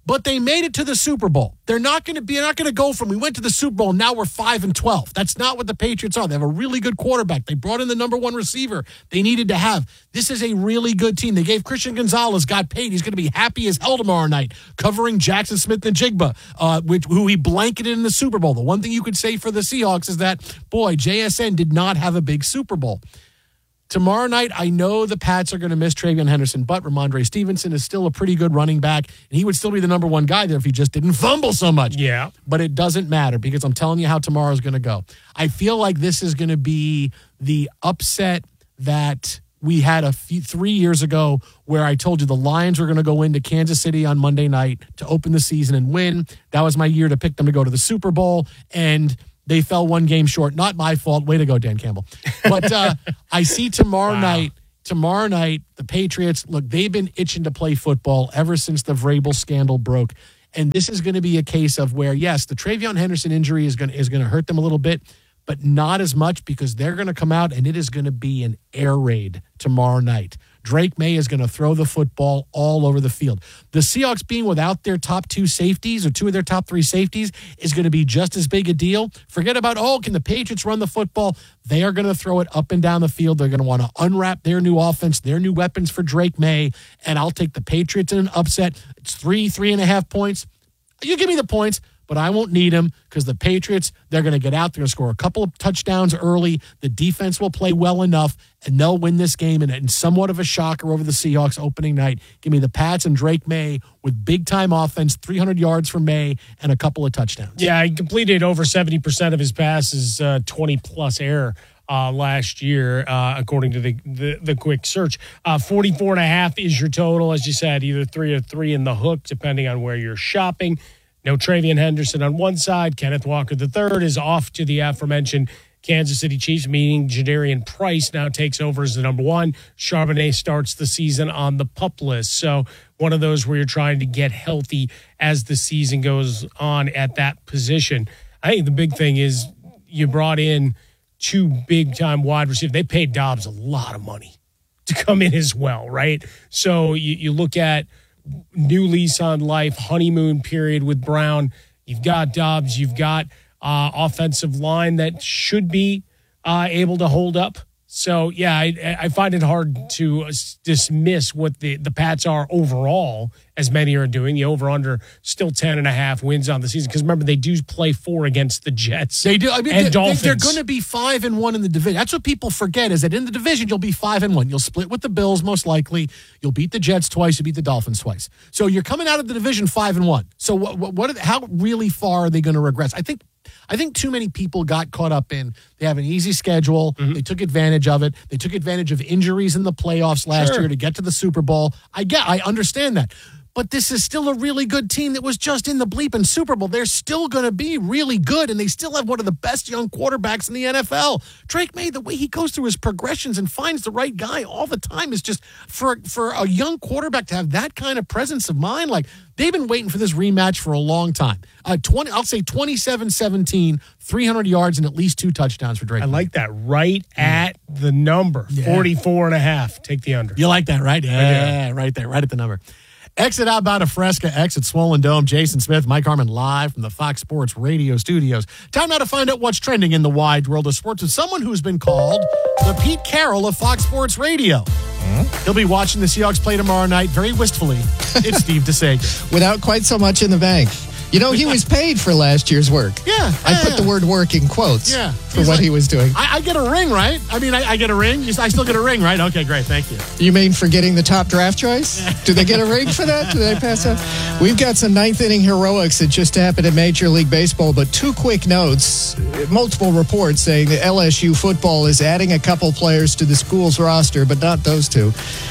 but they made it to the Super Bowl. They're not going to be, not going to go from we went to the Super Bowl, now we're five and twelve. That's not what the Patriots are. They have a really good quarterback. They brought in the number one receiver they needed to have. This is a really good team. They gave Christian Gonzalez, got paid. He's going to be happy as hell tomorrow night, covering Jackson Smith-Njigba, uh, which, who he blanketed in the Super Bowl. The one thing you could say for the Seahawks is that, boy, J S N did not have a big Super Bowl. Tomorrow night, I know the Pats are going to miss TreVeyon Henderson, but Ramondre Stevenson is still a pretty good running back, and he would still be the number one guy there if he just didn't fumble so much. Yeah. But it doesn't matter because I'm telling you how tomorrow's going to go. I feel like this is going to be the upset that we had a few, three years ago where I told you the Lions were going to go into Kansas City on Monday night to open the season and win. That was my year to pick them to go to the Super Bowl, and they fell one game short. Not my fault. Way to go, Dan Campbell. But uh, I see tomorrow wow. night, tomorrow night, the Patriots, look, they've been itching to play football ever since the Vrabel scandal broke. And this is going to be a case of where, yes, the TreVeyon Henderson injury is going to, is going to hurt them a little bit, but not as much because they're going to come out and it is going to be an air raid tomorrow night. Drake May is going to throw the football all over the field. The Seahawks being without their top two safeties or two of their top three safeties is going to be just as big a deal. Forget about, oh, can the Patriots run the football? They are going to throw it up and down the field. They're going to want to unwrap their new offense, their new weapons for Drake May, and I'll take the Patriots in an upset. It's three, three and a half points. You give me the points, but I won't need them because the Patriots, they're going to get out. They're going to score a couple of touchdowns early. The defense will play well enough, and they'll win this game in, in somewhat of a shocker over the Seahawks opening night. Give me the Pats and Drake May with big-time offense, three hundred yards for May, and a couple of touchdowns. Yeah, he completed over seventy percent of his passes, uh, twenty-plus air. Uh, last year, uh, according to the, the, the quick search. Uh, forty-four and a half is your total, as you said, either three or three in the hook, depending on where you're shopping. No TreVeyon Henderson on one side. Kenneth Walker the third is off to the aforementioned Kansas City Chiefs, meaning Jadarian Price now takes over as the number one. Charbonnet starts the season on the PUP list. So one of those where you're trying to get healthy as the season goes on at that position. I think the big thing is you brought in two big-time wide receivers. They paid Dobbs a lot of money to come in as well, right? So you, you look at new lease on life, honeymoon period with Brown. You've got Dobbs. You've got uh, offensive line that should be uh, able to hold up. So, yeah, I, I find it hard to dismiss what the, the Pats are overall, as many are doing. The over-under still ten and a half wins on the season. Because remember, they do play four against the Jets. They do. I mean, and they, Dolphins. They're going to be five and one in the division. That's what people forget is that in the division, you'll be five and one. You'll split with the Bills, most likely. You'll beat the Jets twice. You beat the Dolphins twice. So you're coming out of the division five and one. So what? what, what are they, how really far are they going to regress? I think I think too many people got caught up in they have an easy schedule. Mm-hmm. They took advantage of it. They took advantage of injuries in the playoffs last sure. year to get to the Super Bowl. I get, I understand that. But this is still a really good team that was just in the bleeping Super Bowl. They're still going to be really good, and they still have one of the best young quarterbacks in the N F L. Drake May, the way he goes through his progressions and finds the right guy all the time is just, for, for a young quarterback to have that kind of presence of mind, like, they've been waiting for this rematch for a long time. Uh, twenty, I'll say twenty-seven seventeen, three hundred yards and at least two touchdowns for Drake I May. like that. Right at the number, yeah. forty-four and a half. Take the under. You like that, right? Yeah, right there, right at the number. Exit outbound of Fresca, exit Swollen Dome. Jason Smith, Mike Harmon live from the Fox Sports Radio studios. Time now to find out what's trending in the wide world of sports with someone who's been called the Pete Carroll of Fox Sports Radio. Mm-hmm. He'll be watching the Seahawks play tomorrow night very wistfully. It's Steve DeSager. Without quite so much in the bank. You know, he was paid for last year's work. Yeah. I yeah, put yeah. the word work in quotes yeah. for He's what like, he was doing. I, I get a ring, right? I mean, I, I get a ring. I still get a ring, right? Okay, great. Thank you. You mean for getting the top draft choice? Do they get a ring for that? Do they pass up? We've got some ninth inning heroics that just happened in Major League Baseball, but two quick notes. Multiple reports saying that L S U football is adding a couple players to the school's roster, but not those two.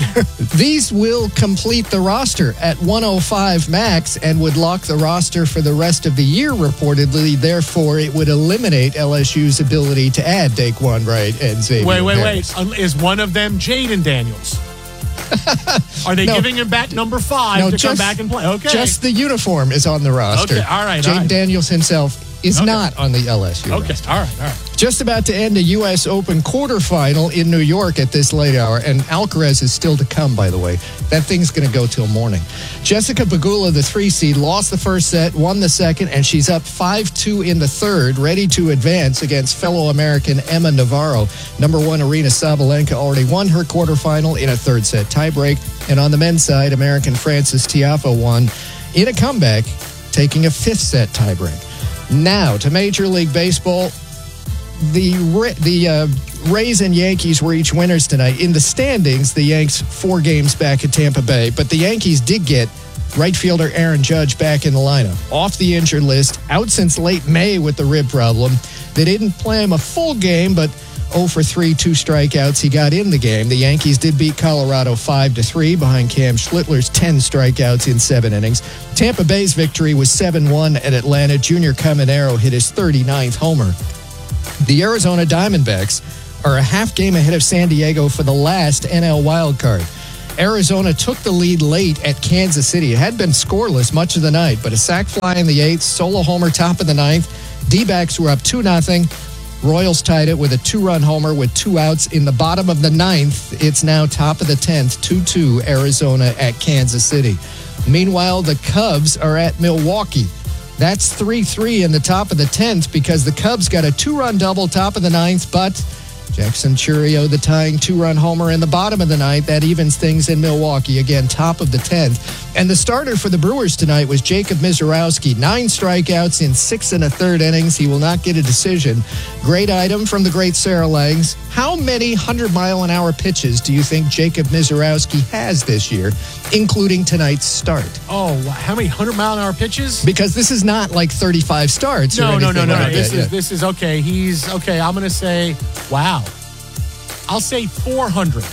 These will complete the roster at one oh five max and would lock the roster for the rest of the year, reportedly. Therefore, it would eliminate L S U's ability to add Daquan Wright and Xavier Wait, wait, Harris. wait. Is one of them Jaden Daniels? Are they no. giving him bat number five no, to just, come back and play? Okay. Just the uniform is on the roster. Okay, all right. Jaden all right. Daniels himself is okay. not on the L S U Okay, roster. all right, all right. Just about to end a U S Open quarterfinal in New York at this late hour, and Alcaraz is still to come, by the way. That thing's going to go till morning. Jessica Pegula, the three seed, lost the first set, won the second, and she's up five two in the third, ready to advance against fellow American Emma Navarro. Number one, Aryna Sabalenka already won her quarterfinal in a third set tiebreak. And on the men's side, American Francis Tiafoe won in a comeback, taking a fifth set tiebreak. Now to Major League Baseball. The the uh, Rays and Yankees were each winners tonight. In the standings, the Yanks four games back at Tampa Bay, but the Yankees did get right fielder Aaron Judge back in the lineup. Off the injured list, out since late May with the rib problem. They didn't play him a full game, but oh for three, two strikeouts. He got in the game. The Yankees did beat Colorado five to three behind Cam Schlittler's ten strikeouts in seven innings. Tampa Bay's victory was seven one at Atlanta. Junior Caminero hit his thirty-ninth homer. The Arizona Diamondbacks are a half game ahead of San Diego for the last N L wildcard. Arizona took the lead late at Kansas City. It had been scoreless much of the night, but a sac fly in the eighth, solo homer top of the ninth. D-backs were up two nothing. Royals tied it with a two-run homer with two outs in the bottom of the ninth. It's now top of the tenth, two two Arizona at Kansas City. Meanwhile, the Cubs are at Milwaukee. That's three three in the top of the tenth because the Cubs got a two-run double top of the ninth, but Jackson Chourio, the tying two-run homer in the bottom of the ninth. That evens things in Milwaukee. Again, top of the tenth. And the starter for the Brewers tonight was Jacob Misiorowski. Nine strikeouts in six and a third innings. He will not get a decision. Great item from the great Sarah Langs. How many hundred-mile-an-hour pitches do you think Jacob Misiorowski has this year, including tonight's start? Oh, how many hundred-mile-an-hour pitches? Because this is not like thirty-five starts or No, no, anything no, no, no. like This that. is, Yeah. this is okay. He's, okay, I'm going to say, wow. I'll say four hundred.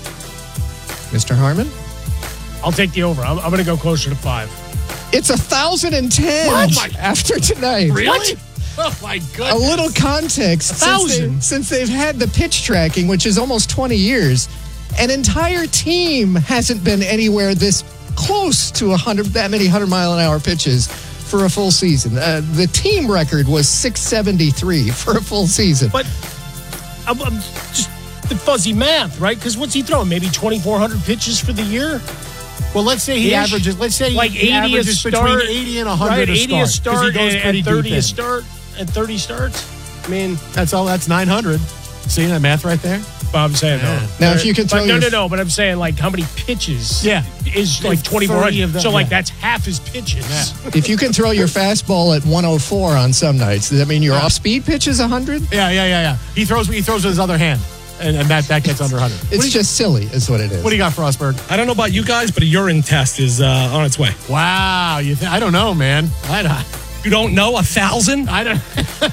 Mister Harmon? I'll take the over. I'm, I'm going to go closer to five. It's one thousand ten What? after tonight. Really? Oh, my goodness. A little context. A Since, they, thousand? since they've had the pitch tracking, which is almost twenty years, an entire team hasn't been anywhere this close to one hundred, that many hundred-mile-an-hour pitches for a full season. Uh, the team record was six seventy-three for a full season. But I'm, I'm just the fuzzy math, right? Because what's he throwing? Maybe twenty-four hundred pitches for the year? Well, let's say he Ish. averages, let's say like he eighty a averages start, between eighty and one hundred right? a eighty a start. 'cause he start goes and, pretty and thirty deep a in. start and thirty starts. I mean, That's all. That's nine hundred. See that math right there? I'm saying no. Now, if you can throw but no, your- no, no. But I'm saying like how many pitches? Yeah. is like It's twenty-four thirty hundred. of them, So like yeah. that's half his pitches. If you can throw your fastball at one oh four on some nights, does that mean your off-speed pitch is one hundred? Yeah, yeah, yeah, yeah. He throws. He throws with his other hand, and, and that, that gets under one hundred. It's just silly, is what it is. What do you got, Frostberg? I don't know about you guys, but a urine test is uh, on its way. Wow, you? Th- I don't know, man. I don't. You don't know a thousand? I don't.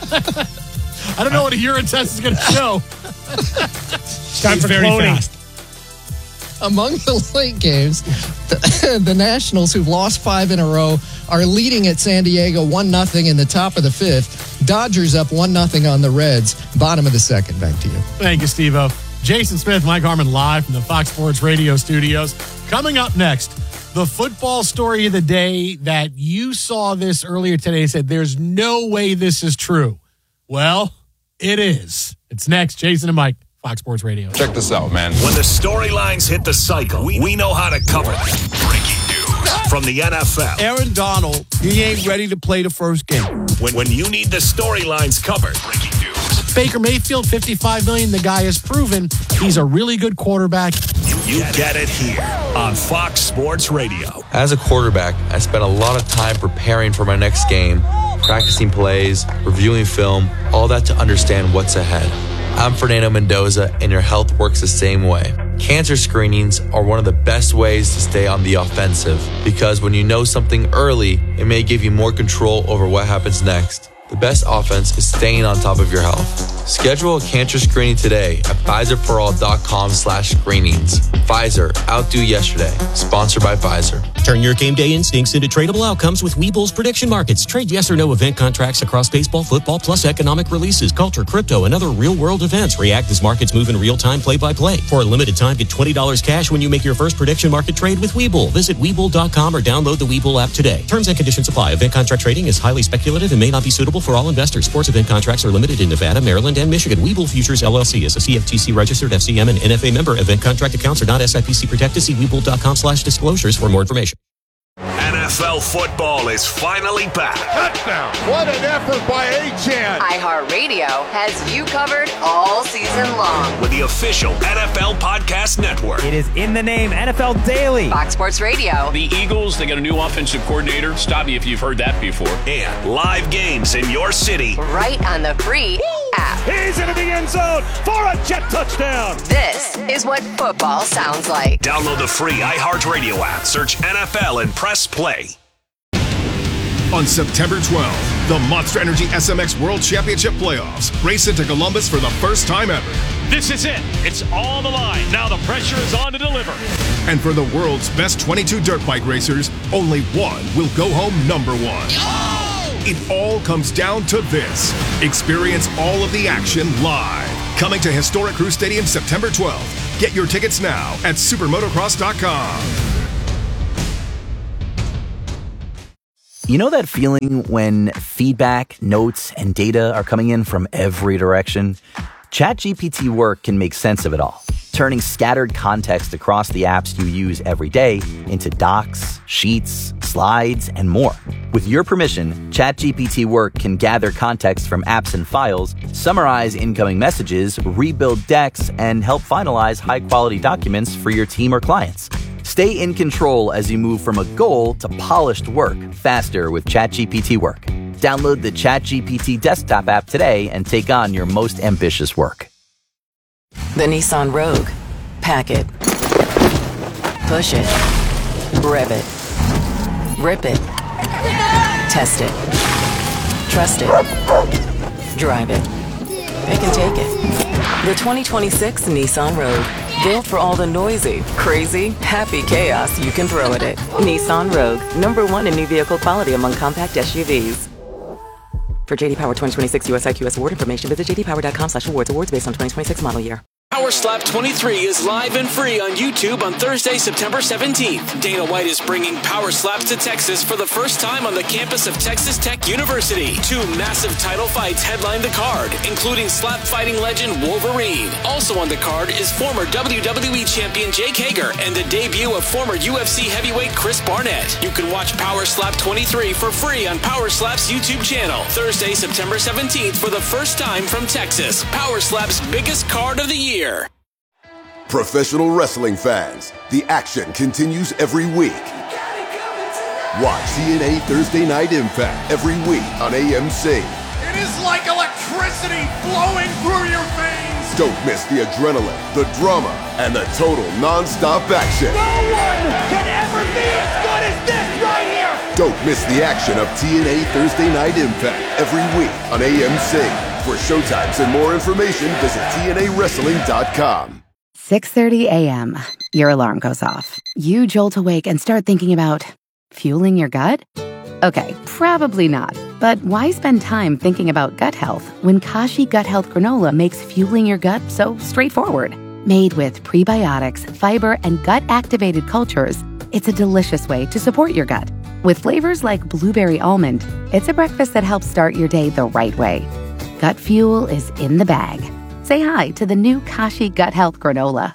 I don't know what a urine test is going to show. It's time It's for very cloning. fast. Among the late games, the, the Nationals, who've lost five in a row, are leading at San Diego one nothing in the top of the fifth. Dodgers up one nothing on the Reds. Bottom of the second. Back to you. Thank you, Steve-O. Jason Smith, Mike Harmon, live from the Fox Sports Radio studios. Coming up next, the football story of the day that you saw this earlier today said there's no way this is true. Well, it is. It's next. Jason and Mike, Fox Sports Radio. Check this out, man. When the storylines hit the cycle, we, we know how to cover them. Breaking news from the N F L. Aaron Donald, he ain't ready to play the first game. When, when you need the storylines covered. Breaking news. Baker Mayfield, fifty-five million dollars. The guy has proven he's a really good quarterback. You, you get it here on Fox Sports Radio. As a quarterback, I spent a lot of time preparing for my next game, practicing plays, reviewing film, all that to understand what's ahead. I'm Fernando Mendoza, and your health works the same way. Cancer screenings are one of the best ways to stay on the offensive because when you know something early, it may give you more control over what happens next. The best offense is staying on top of your health. Schedule a cancer screening today at Pfizerforall.com slash screenings. Pfizer, outdo yesterday. Sponsored by Pfizer. Turn your game day instincts into tradable outcomes with Webull's prediction markets. Trade yes or no event contracts across baseball, football, plus economic releases, culture, crypto, and other real-world events. React as markets move in real time, play-by-play. For a limited time, get twenty dollars cash when you make your first prediction market trade with Webull. Visit Webull dot com or download the Webull app today. Terms and conditions apply. Event contract trading is highly speculative and may not be suitable for all investors. Sports event contracts are limited in Nevada, Maryland, Maryland, and Michigan. Webull Futures, L L C is a C F T C registered F C M and N F A member. Event contract accounts are not S I P C protected. See Webull.com slash disclosures for more information. N F L football is finally back. Touchdown. What an effort by Achane. iHeartRadio has you covered all season long. With the official N F L Podcast Network. It is in the name N F L Daily. Fox Sports Radio. The Eagles, they got a new offensive coordinator. Stop me if you've heard that before. And live games in your city. Right on the free app. He's into the end zone for a jet touchdown. This is what football sounds like. Download the free iHeartRadio app. Search N F L and press play. On September twelfth, the Monster Energy S M X World Championship Playoffs race into Columbus for the first time ever. This is it. It's on the line. Now the pressure is on to deliver. And for the world's best twenty-two dirt bike racers, only one will go home number one. Oh! It all comes down to this. Experience all of the action live. Coming to historic Crew Stadium September twelfth. Get your tickets now at supermotocross dot com. You know that feeling when feedback, notes, and data are coming in from every direction? ChatGPT Work can make sense of it all, turning scattered context across the apps you use every day into docs, sheets, slides, and more. With your permission, ChatGPT Work can gather context from apps and files, summarize incoming messages, rebuild decks, and help finalize high-quality documents for your team or clients. Stay in control as you move from a goal to polished work faster with ChatGPT Work. Download the ChatGPT desktop app today and take on your most ambitious work. The Nissan Rogue. Pack it. Push it. Rev it. Rip it. Test it. Trust it. Drive it. They can take it. The twenty twenty-six Nissan Rogue. Built for all the noisy, crazy, happy chaos you can throw at it. Nissan Rogue. Number one in new vehicle quality among compact S U Vs. For J D Power twenty twenty-six U S I Q S award information, visit j d power dot com slash awards. Awards based on twenty twenty-six model year. Power Slap twenty-three is live and free on YouTube on Thursday, September seventeenth. Dana White is bringing Power Slaps to Texas for the first time on the campus of Texas Tech University. Two massive title fights headline the card, including slap fighting legend Wolverine. Also on the card is former W W E champion Jake Hager and the debut of former U F C heavyweight Chris Barnett. You can watch Power Slap twenty-three for free on Power Slap's YouTube channel. Thursday, September seventeenth for the first time from Texas. Power Slap's biggest card of the year. Professional wrestling fans, the action continues every week. Watch T N A Thursday Night Impact every week on A M C. It is like electricity flowing through your veins. Don't miss the adrenaline, the drama, and the total non-stop action. No one can ever be as good as this right here. Don't miss the action of T N A Thursday Night Impact every week on A M C. For showtimes and more information, visit T N A wrestling dot com. six thirty a.m. Your alarm goes off. You jolt awake and start thinking about fueling your gut? Okay, probably not. But why spend time thinking about gut health when Kashi Gut Health Granola makes fueling your gut so straightforward? Made with prebiotics, fiber, and gut-activated cultures, it's a delicious way to support your gut. With flavors like blueberry almond, it's a breakfast that helps start your day the right way. Gut fuel is in the bag. Say hi to the new Kashi Gut Health Granola.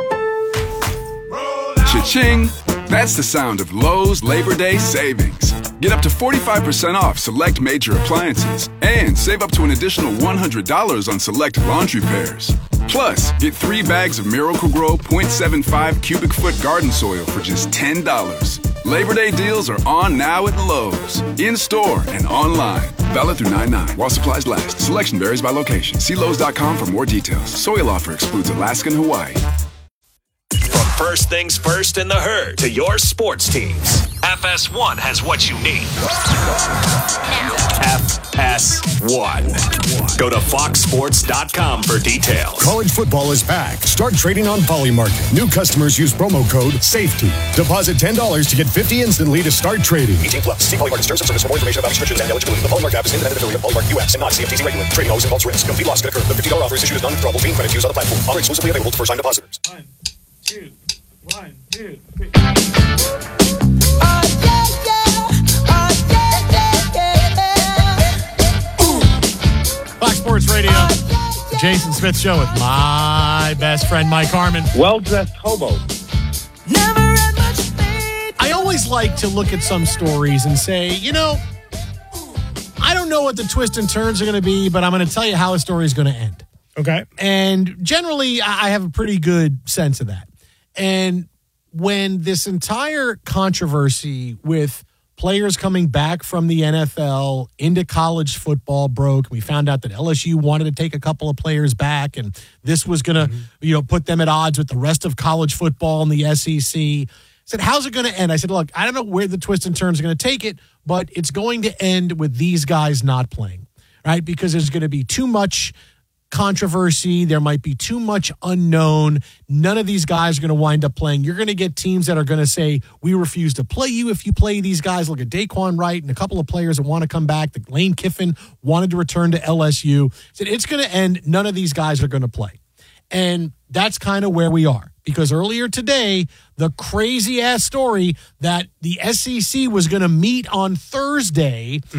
Cha-ching! That's the sound of Lowe's Labor Day savings. Get up to forty-five percent off select major appliances and save up to an additional one hundred dollars on select laundry pairs. Plus, get three bags of Miracle-Gro point seven five cubic foot garden soil for just ten dollars. Labor Day deals are on now at Lowe's, in-store and online. Valid through nine nine while supplies last. Selection varies by location. See Lowe's dot com for more details. Soil offer excludes Alaska and Hawaii. From first things first in the herd to your sports teams, F S one has what you need. F S one. Go to fox sports dot com for details. College football is back. Start trading on Polymarket. New customers use promo code SAFETY. Deposit ten dollars to get fifty dollars instantly to start trading. eighteen plus. See Polymarket terms and service for more information about restrictions and eligibility. The Polymarket app is independent affiliate of Polymarket U S and not C F T C regulated. Trading always involves risk. Complete loss can occur. The fifty dollars offer is issued as non-withdrawable being credit used on the platform. Offer exclusively available to first-time depositors. One, two, one, two, three. Fox Sports Radio. Jason Smith Show with my best friend, Mike Harmon. Well-dressed hobo. I always like to look at some stories and say, you know, I don't know what the twists and turns are going to be, but I'm going to tell you how a story is going to end. Okay. And generally, I have a pretty good sense of that. And when this entire controversy with players coming back from the N F L into college football broke, we found out that L S U wanted to take a couple of players back, and this was going to, mm-hmm. you know, put them at odds with the rest of college football and the S E C. I said, how's it going to end? I said, look, I don't know where the twists and turns are going to take it, but it's going to end with these guys not playing, right? Because there's going to be too much controversy. There might be too much unknown. None of these guys are going to wind up playing. You're going to get teams that are going to say, we refuse to play you if you play these guys. Look at Daquan Wright and a couple of players that want to come back. The Lane Kiffin wanted to return to L S U. Said it's going to end. None of these guys are going to play. And that's kind of where we are. Because earlier today, the crazy-ass story that the S E C was going to meet on Thursday